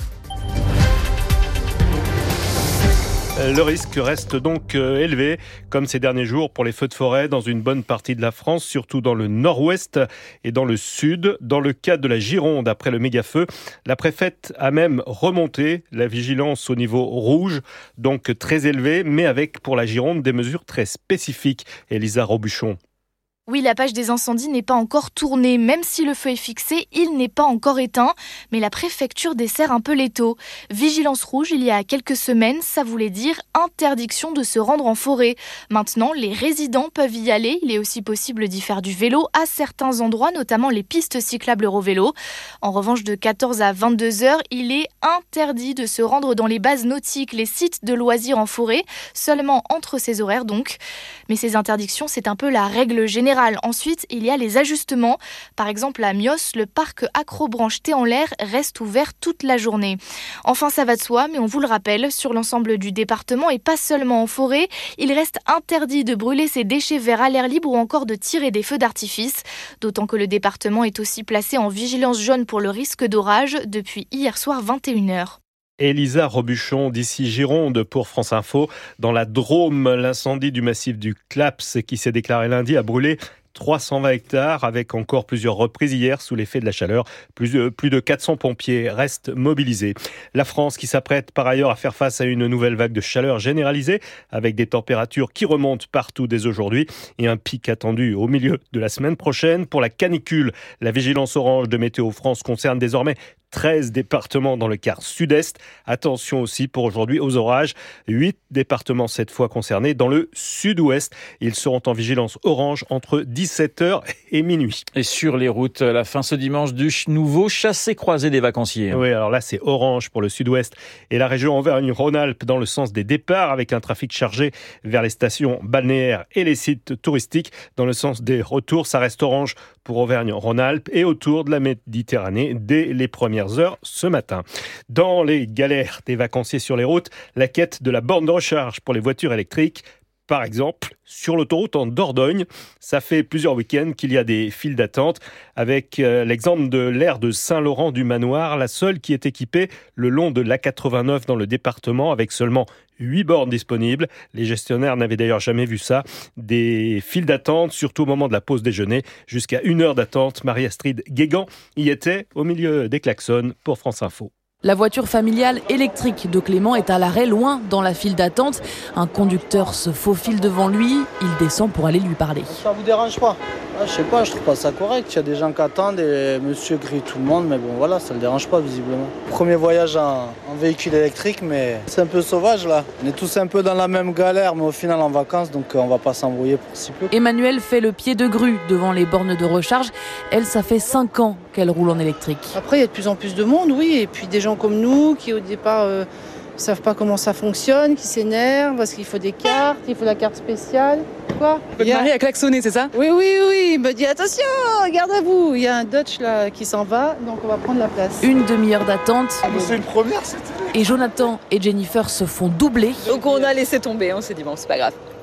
Le risque reste donc élevé, comme ces derniers jours, pour les feux de forêt dans une bonne partie de la France, surtout dans le nord-ouest et dans le sud. Dans le cas de la Gironde, après le méga-feu, la préfète a même remonté la vigilance au niveau rouge, donc très élevé, mais avec pour la Gironde des mesures très spécifiques. Élisa Robuchon. Oui, la page des incendies n'est pas encore tournée. Même si le feu est fixé, il n'est pas encore éteint. Mais la préfecture dessert un peu l'étau. Vigilance rouge il y a quelques semaines, ça voulait dire interdiction de se rendre en forêt. Maintenant, les résidents peuvent y aller. Il est aussi possible d'y faire du vélo à certains endroits, notamment les pistes cyclables Eurovélo. En revanche, de quatorze à vingt-deux heures, il est interdit de se rendre dans les bases nautiques, les sites de loisirs en forêt, seulement entre ces horaires donc. Mais ces interdictions, c'est un peu la règle générale. Ensuite, il y a les ajustements. Par exemple, à Mios, le parc Acrobranche Thé en l'air reste ouvert toute la journée. Enfin, ça va de soi, mais on vous le rappelle, sur l'ensemble du département et pas seulement en forêt, il reste interdit de brûler ses déchets verts à l'air libre ou encore de tirer des feux d'artifice. D'autant que le département est aussi placé en vigilance jaune pour le risque d'orage depuis hier soir vingt et une heures. Élisa Robuchon d'ici Gironde pour France Info. Dans la Drôme, l'incendie du massif du Claps qui s'est déclaré lundi a brûlé trois cent vingt hectares avec encore plusieurs reprises hier sous l'effet de la chaleur. Plus de, plus de quatre cents pompiers restent mobilisés. La France qui s'apprête par ailleurs à faire face à une nouvelle vague de chaleur généralisée avec des températures qui remontent partout dès aujourd'hui et un pic attendu au milieu de la semaine prochaine. Pour la canicule, la vigilance orange de Météo France concerne désormais treize départements dans le quart sud-est. Attention aussi pour aujourd'hui aux orages. huit départements cette fois concernés dans le sud-ouest. Ils seront en vigilance orange entre dix-sept heures et minuit. Et sur les routes, la fin ce dimanche du nouveau chassé-croisé des vacanciers. Oui, alors là c'est orange pour le sud-ouest et la région Auvergne-Rhône-Alpes dans le sens des départs avec un trafic chargé vers les stations balnéaires et les sites touristiques. Dans le sens des retours, ça reste orange pour Auvergne-Rhône-Alpes et autour de la Méditerranée dès les premières heures ce matin. Dans les galères des vacanciers sur les routes, la quête de la borne de recharge pour les voitures électriques. Par exemple, sur l'autoroute en Dordogne, ça fait plusieurs week-ends qu'il y a des files d'attente. Avec euh, l'exemple de l'aire de Saint-Laurent-du-Manoir, la seule qui est équipée le long de l'A quatre-vingt-neuf dans le département, avec seulement huit bornes disponibles. Les gestionnaires n'avaient d'ailleurs jamais vu ça. Des files d'attente, surtout au moment de la pause déjeuner, jusqu'à une heure d'attente. Marie-Astrid Guégan y était au milieu des klaxons pour France Info. La voiture familiale électrique de Clément est à l'arrêt, loin dans la file d'attente. Un conducteur se faufile devant lui. Il descend pour aller lui parler. Ça vous dérange pas? Ah, je sais pas, je trouve pas ça correct. Il y a des gens qui attendent et monsieur grille tout le monde, mais bon voilà, ça le dérange pas visiblement. Premier voyage en, en véhicule électrique, mais c'est un peu sauvage là. On est tous un peu dans la même galère, mais au final en vacances, donc on va pas s'embrouiller pour si peu. Emmanuel fait le pied de grue devant les bornes de recharge. Elle, ça fait cinq ans qu'elle roule en électrique. Après, il y a de plus en plus de monde, oui, et puis des gens comme nous qui au départ ne euh, savent pas comment ça fonctionne, qui s'énervent parce qu'il faut des cartes, il faut la carte spéciale. Quoi? Votre mari a klaxonné, c'est ça? Oui, oui, oui, il me dit attention, garde à vous, il y a un Dodge là qui s'en va, donc on va prendre la place. Une demi-heure d'attente. Ah, mais c'est une première, c'était. Et Jonathan et Jennifer se font doubler. Donc on a laissé tomber, on s'est dit bon, c'est pas grave.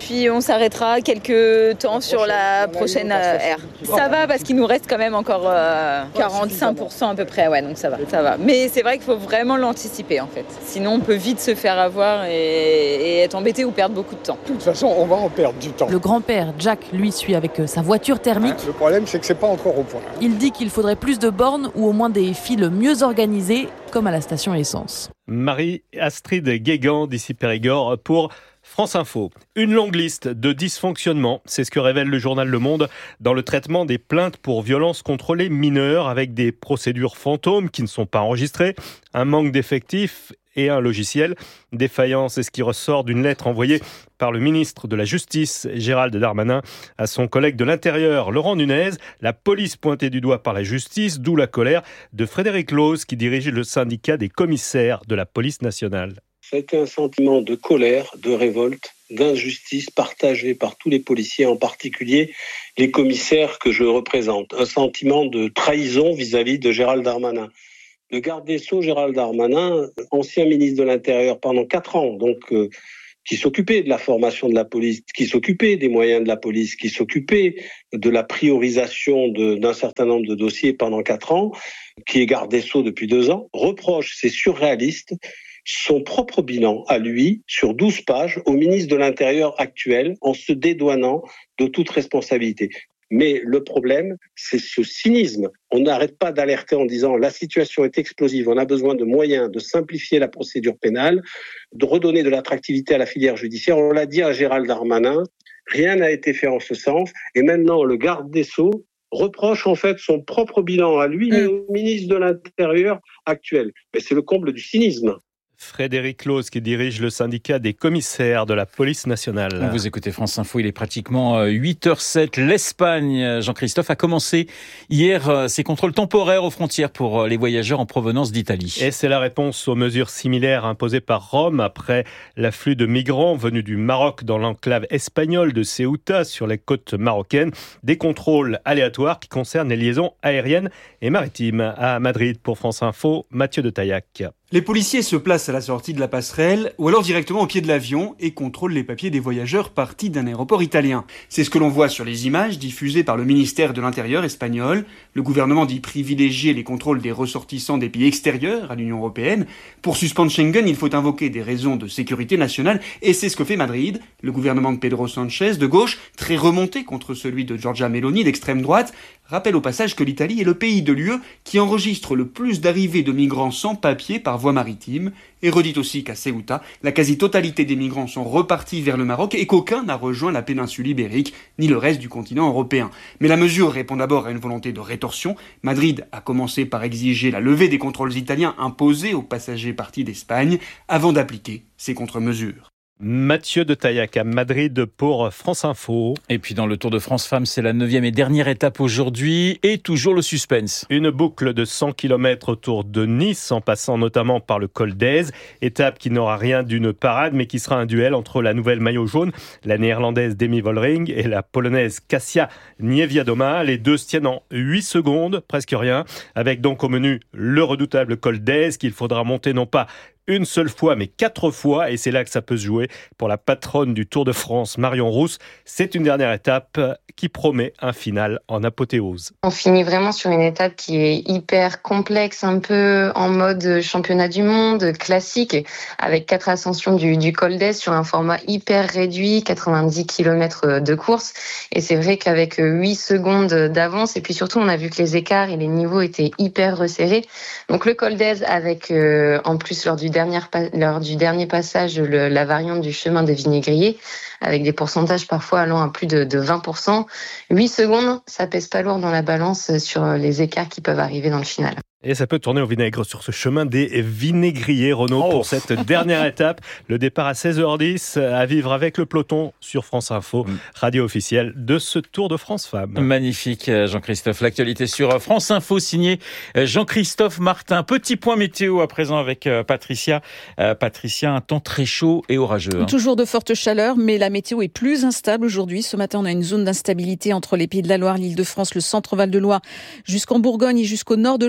Puis on s'arrêtera quelques temps sur la prochaine aire. Ça va parce qu'il nous reste quand même encore euh, quarante-cinq pour cent à peu près, ouais, donc ça va, ça va. Mais c'est vrai qu'il faut vraiment l'anticiper en fait. Sinon on peut vite se faire avoir et, et être embêté ou perdre beaucoup de temps. De toute façon, on va en perdre du temps. Le grand-père Jack, lui, suit avec sa voiture thermique. Le problème, c'est que c'est pas encore au point. Il dit qu'il faudrait plus de bornes ou au moins des files mieux organisées, comme à la station essence. Marie-Astrid Guégan d'ici Périgord pour France Info. Une longue liste de dysfonctionnements, c'est ce que révèle le journal Le Monde dans le traitement des plaintes pour violences contre les mineurs, avec des procédures fantômes qui ne sont pas enregistrées, un manque d'effectifs et un logiciel. Défaillance, c'est ce qui ressort d'une lettre envoyée par le ministre de la Justice, Gérald Darmanin, à son collègue de l'Intérieur, Laurent Nunez. La police pointée du doigt par la justice, d'où la colère de Frédéric Lose, qui dirige le syndicat des commissaires de la police nationale. C'est un sentiment de colère, de révolte, d'injustice partagé par tous les policiers, en particulier les commissaires que je représente. Un sentiment de trahison vis-à-vis de Gérald Darmanin. Le garde des Sceaux, Gérald Darmanin, ancien ministre de l'Intérieur pendant quatre ans, donc euh, qui s'occupait de la formation de la police, qui s'occupait des moyens de la police, qui s'occupait de la priorisation de, d'un certain nombre de dossiers pendant quatre ans, qui est garde des Sceaux depuis deux ans, reproche, c'est surréaliste, son propre bilan à lui, sur douze pages, au ministre de l'Intérieur actuel, en se dédouanant de toute responsabilité. Mais le problème, c'est ce cynisme. On n'arrête pas d'alerter en disant la situation est explosive, on a besoin de moyens de simplifier la procédure pénale, de redonner de l'attractivité à la filière judiciaire. On l'a dit à Gérald Darmanin, rien n'a été fait en ce sens. Et maintenant, le garde des Sceaux reproche en fait son propre bilan à lui, et au ministre de l'Intérieur actuel. Mais c'est le comble du cynisme. Frédéric Lose qui dirige le syndicat des commissaires de la police nationale. Vous écoutez France Info, il est pratiquement huit heures zéro sept. L'Espagne, Jean-Christophe, a commencé hier ses contrôles temporaires aux frontières pour les voyageurs en provenance d'Italie. Et c'est la réponse aux mesures similaires imposées par Rome après l'afflux de migrants venus du Maroc dans l'enclave espagnole de Ceuta sur les côtes marocaines. Des contrôles aléatoires qui concernent les liaisons aériennes et maritimes. À Madrid pour France Info, Mathieu de Taillac. Les policiers se placent à la sortie de la passerelle ou alors directement au pied de l'avion et contrôlent les papiers des voyageurs partis d'un aéroport italien. C'est ce que l'on voit sur les images diffusées par le ministère de l'Intérieur espagnol. Le gouvernement dit privilégier les contrôles des ressortissants des pays extérieurs à l'Union européenne. Pour suspendre Schengen, il faut invoquer des raisons de sécurité nationale et c'est ce que fait Madrid. Le gouvernement de Pedro Sánchez, de gauche, très remonté contre celui de Giorgia Meloni, d'extrême droite, rappelle au passage que l'Italie est le pays de l'U E qui enregistre le plus d'arrivées de migrants sans papier par voie maritime, et redit aussi qu'à Ceuta, la quasi-totalité des migrants sont repartis vers le Maroc et qu'aucun n'a rejoint la péninsule ibérique ni le reste du continent européen. Mais la mesure répond d'abord à une volonté de rétorsion. Madrid a commencé par exiger la levée des contrôles italiens imposés aux passagers partis d'Espagne avant d'appliquer ces contre-mesures. Mathieu de Taillac à Madrid pour France Info. Et puis dans le Tour de France Femmes, c'est la neuvième et dernière étape aujourd'hui et toujours le suspense. Une boucle de cent kilomètres autour de Nice en passant notamment par le col d'Èze. Étape qui n'aura rien d'une parade mais qui sera un duel entre la nouvelle maillot jaune, la néerlandaise Demi Vollering et la polonaise Kasia Niewiadoma. Les deux se tiennent en huit secondes, presque rien, avec donc au menu le redoutable col d'Èze qu'il faudra monter non pas une seule fois, mais quatre fois, et c'est là que ça peut se jouer pour la patronne du Tour de France, Marion Rousse. C'est une dernière étape qui promet un final en apothéose. On finit vraiment sur une étape qui est hyper complexe, un peu en mode championnat du monde, classique, avec quatre ascensions du, du col d'Èze sur un format hyper réduit, quatre-vingt-dix kilomètres de course. Et c'est vrai qu'avec huit secondes d'avance, et puis surtout on a vu que les écarts et les niveaux étaient hyper resserrés. Donc le col d'Èze avec, euh, en plus lors du Dernière, lors du dernier passage, le, la variante du chemin des vinaigriers, avec des pourcentages parfois allant à plus de, de vingt pour cent. huit secondes, ça pèse pas lourd dans la balance sur les écarts qui peuvent arriver dans le final. Et ça peut tourner au vinaigre sur ce chemin des vinaigriers, Renaud, oh. pour cette dernière étape. Le départ à seize heures dix, à vivre avec le peloton sur France Info, mm. radio officielle de ce Tour de France Femmes. Magnifique, Jean-Christophe. L'actualité sur France Info, signé Jean-Christophe Martin. Petit point météo à présent avec Patricia. Euh, Patricia, un temps très chaud et orageux. Hein. Toujours de fortes chaleurs, mais la météo est plus instable aujourd'hui. Ce matin, on a une zone d'instabilité entre les Pays de la Loire, l'Île-de-France, le centre Val de Loire, jusqu'en Bourgogne et jusqu'au nord de l'Auvergne,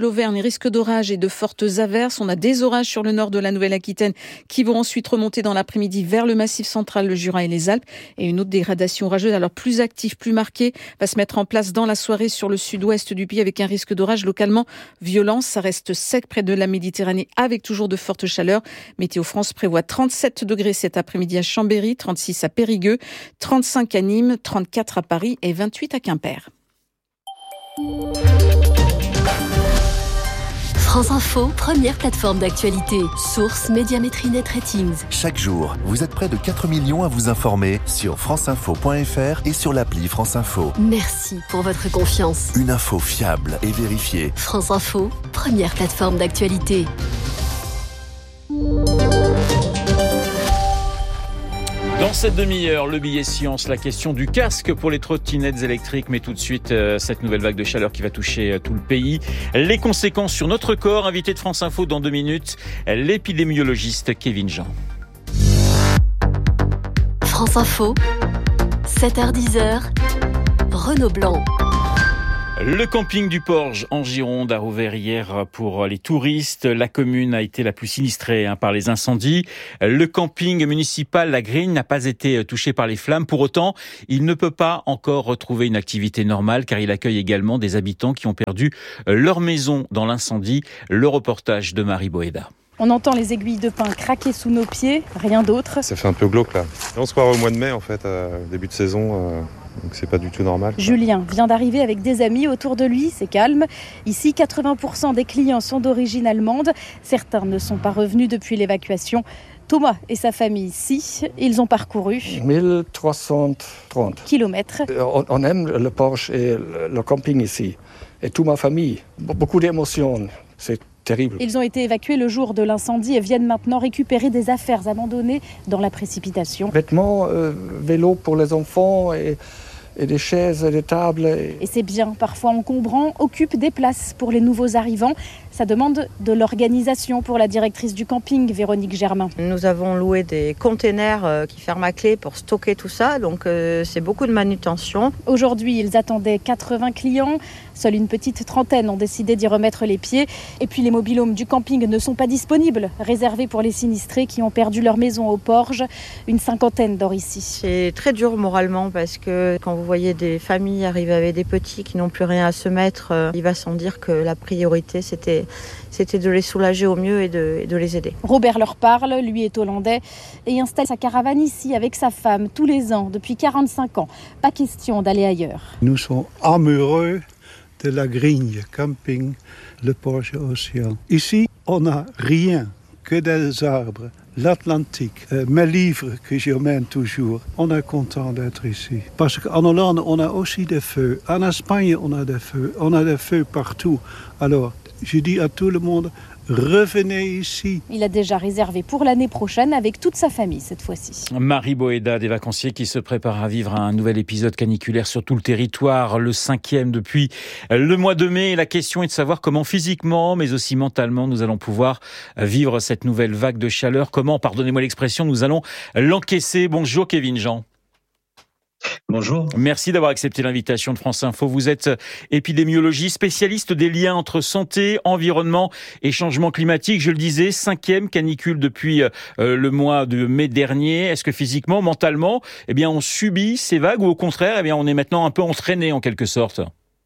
risque d'orage et de fortes averses. On a des orages sur le nord de la Nouvelle-Aquitaine qui vont ensuite remonter dans l'après-midi vers le Massif central, le Jura et les Alpes. Et une autre dégradation orageuse, alors plus active, plus marquée, va se mettre en place dans la soirée sur le sud-ouest du pays avec un risque d'orage localement violent. Ça reste sec près de la Méditerranée avec toujours de fortes chaleurs. Météo France prévoit trente-sept degrés cet après-midi à Chambéry, trente-six à Périgueux, trente-cinq à Nîmes, trente-quatre à Paris et vingt-huit à Quimper. France Info, première plateforme d'actualité. Source Médiamétrie Net Ratings. Chaque jour, vous êtes près de quatre millions à vous informer sur franceinfo point f r et sur l'appli France Info. Merci pour votre confiance. Une info fiable et vérifiée. France Info, première plateforme d'actualité. Dans cette demi-heure, le billet science, la question du casque pour les trottinettes électriques, mais tout de suite, euh, cette nouvelle vague de chaleur qui va toucher euh, tout le pays. Les conséquences sur notre corps, invité de France Info dans deux minutes, l'épidémiologiste Kevin Jean. France Info, sept heures dix, Renaud Blanc. Le camping du Porge en Gironde a rouvert hier pour les touristes. La commune a été la plus sinistrée hein, par les incendies. Le camping municipal La Grigne n'a pas été touché par les flammes. Pour autant, il ne peut pas encore retrouver une activité normale car il accueille également des habitants qui ont perdu leur maison dans l'incendie. Le reportage de Marie Boéda. On entend les aiguilles de pin craquer sous nos pieds, rien d'autre. Ça fait un peu glauque là. On se croirait au mois de mai en fait, euh, début de saison. Euh... Donc c'est pas du tout normal. Julien vient d'arriver avec des amis autour de lui, c'est calme. Ici, quatre-vingts pour cent des clients sont d'origine allemande. Certains ne sont pas revenus depuis l'évacuation. Thomas et sa famille ici, ils ont parcouru mille trois cent trente kilomètres. On, on aime le Porge et le, le camping ici. Et toute ma famille. Beaucoup d'émotions. C'est terrible. Ils ont été évacués le jour de l'incendie et viennent maintenant récupérer des affaires abandonnées dans la précipitation. Vêtements, euh, vélos pour les enfants et, et des chaises et des tables. Et... et c'est bien, parfois encombrant, occupe des places pour les nouveaux arrivants. Ça demande de l'organisation pour la directrice du camping, Véronique Germain. Nous avons loué des containers qui ferment à clé pour stocker tout ça, donc euh, c'est beaucoup de manutention. Aujourd'hui, ils attendaient quatre-vingts clients. Seule une petite trentaine ont décidé d'y remettre les pieds. Et puis les mobil-homes du camping ne sont pas disponibles, réservés pour les sinistrés qui ont perdu leur maison au Porge. Une cinquantaine dort ici. C'est très dur moralement parce que quand vous voyez des familles arriver avec des petits qui n'ont plus rien à se mettre, euh, il va sans dire que la priorité c'était C'était de les soulager au mieux et de, et de les aider. Robert leur parle, lui est hollandais et installe sa caravane ici avec sa femme tous les ans depuis quarante-cinq ans. Pas question d'aller ailleurs. Nous sommes amoureux de la Grigne camping, le Porge Océan. Ici, on n'a rien que des arbres, l'Atlantique, euh, mes livres que j'emmène toujours. On est content d'être ici. Parce qu'en Hollande, on a aussi des feux. En Espagne, on a des feux. On a des feux partout. Alors, je dis à tout le monde, revenez ici. Il a déjà réservé pour l'année prochaine avec toute sa famille cette fois-ci. Marie Boéda, des vacanciers qui se préparent à vivre un nouvel épisode caniculaire sur tout le territoire, le cinquième depuis le mois de mai. La question est de savoir comment physiquement, mais aussi mentalement, nous allons pouvoir vivre cette nouvelle vague de chaleur. Comment, pardonnez-moi l'expression, nous allons l'encaisser. Bonjour Kevin Jean. Bonjour. Merci d'avoir accepté l'invitation de France Info. Vous êtes épidémiologiste, spécialiste des liens entre santé, environnement et changement climatique. Je le disais, cinquième canicule depuis euh, le mois de mai dernier. Est-ce que physiquement, mentalement, eh bien, on subit ces vagues ou au contraire, eh bien, on est maintenant un peu entraîné en quelque sorte ?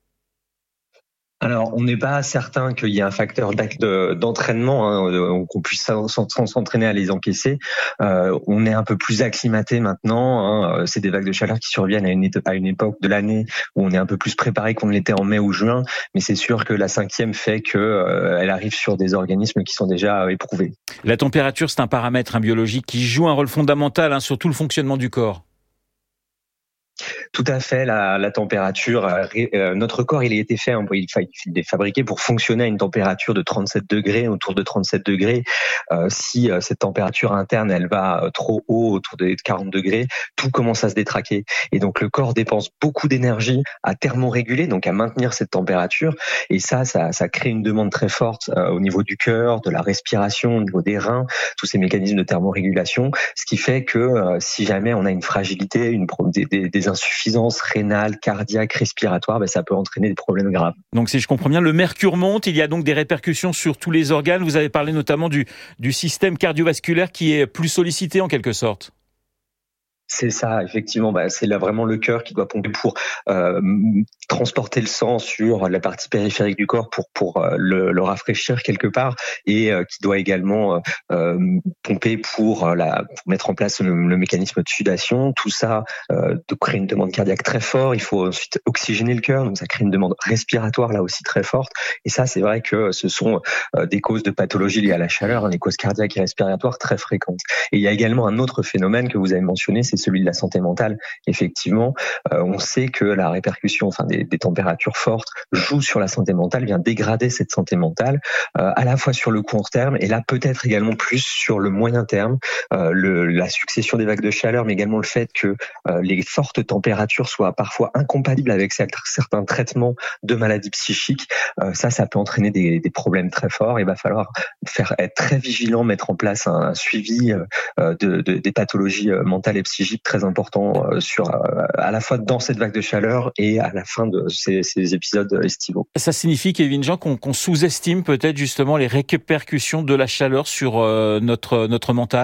Alors, on n'est pas certain qu'il y ait un facteur d'entraînement, hein, qu'on puisse s'entraîner à les encaisser. Euh, on est un peu plus acclimaté maintenant. Hein. C'est des vagues de chaleur qui surviennent à une, à une époque de l'année où on est un peu plus préparé qu'on l'était en mai ou juin. Mais c'est sûr que la cinquième fait qu'elle euh, arrive sur des organismes qui sont déjà euh, éprouvés. La température, c'est un paramètre hein, biologique qui joue un rôle fondamental hein, sur tout le fonctionnement du corps. Tout à fait, la, la température, euh, notre corps, il a été fait, hein, il, il est fabriqué pour fonctionner à une température de trente-sept degrés, autour de trente-sept degrés. Euh, si euh, cette température interne, elle va trop haut, autour de quarante degrés, tout commence à se détraquer. Et donc le corps dépense beaucoup d'énergie à thermoréguler, donc à maintenir cette température. Et ça, ça, ça crée une demande très forte euh, au niveau du cœur, de la respiration, au niveau des reins, tous ces mécanismes de thermorégulation, ce qui fait que euh, si jamais on a une fragilité, une, des, des, des insuffisances, insuffisance rénale, cardiaque, respiratoire, ben, ça peut entraîner des problèmes graves. Donc si je comprends bien, le mercure monte, il y a donc des répercussions sur tous les organes. Vous avez parlé notamment du, du système cardiovasculaire qui est plus sollicité en quelque sorte. C'est ça, effectivement. Bah, c'est là vraiment le cœur qui doit pomper pour euh, transporter le sang sur la partie périphérique du corps pour pour euh, le, le rafraîchir quelque part, et euh, qui doit également euh, pomper pour, euh, la, pour mettre en place le, le mécanisme de sudation. Tout ça euh, de crée une demande cardiaque très forte. Il faut ensuite oxygéner le cœur, donc ça crée une demande respiratoire là aussi très forte. Et ça, c'est vrai que ce sont euh, des causes de pathologies liées à la chaleur, hein, les causes cardiaques et respiratoires très fréquentes. Et il y a également un autre phénomène que vous avez mentionné, c'est celui de la santé mentale. Effectivement, euh, on sait que la répercussion, enfin des, des températures fortes, joue sur la santé mentale, vient dégrader cette santé mentale, euh, à la fois sur le court terme et là peut-être également plus sur le moyen terme. Euh, le, la succession des vagues de chaleur, mais également le fait que euh, les fortes températures soient parfois incompatibles avec certains traitements de maladies psychiques. Euh, ça, ça peut entraîner des, des problèmes très forts. Il va falloir faire être très vigilant, mettre en place un, un suivi euh, de, de, des pathologies mentales et psychiques très important sur, à la fois dans cette vague de chaleur et à la fin de ces, ces épisodes estivaux. Ça signifie, Kevin Jean, qu'on, qu'on sous-estime peut-être justement les répercussions de la chaleur sur euh, notre, notre mental ?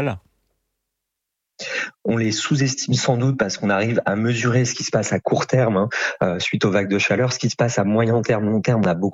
On les sous-estime sans doute parce qu'on arrive à mesurer ce qui se passe à court terme, hein, euh, suite aux vagues de chaleur. Ce qui se passe à moyen terme, long terme, on a beaucoup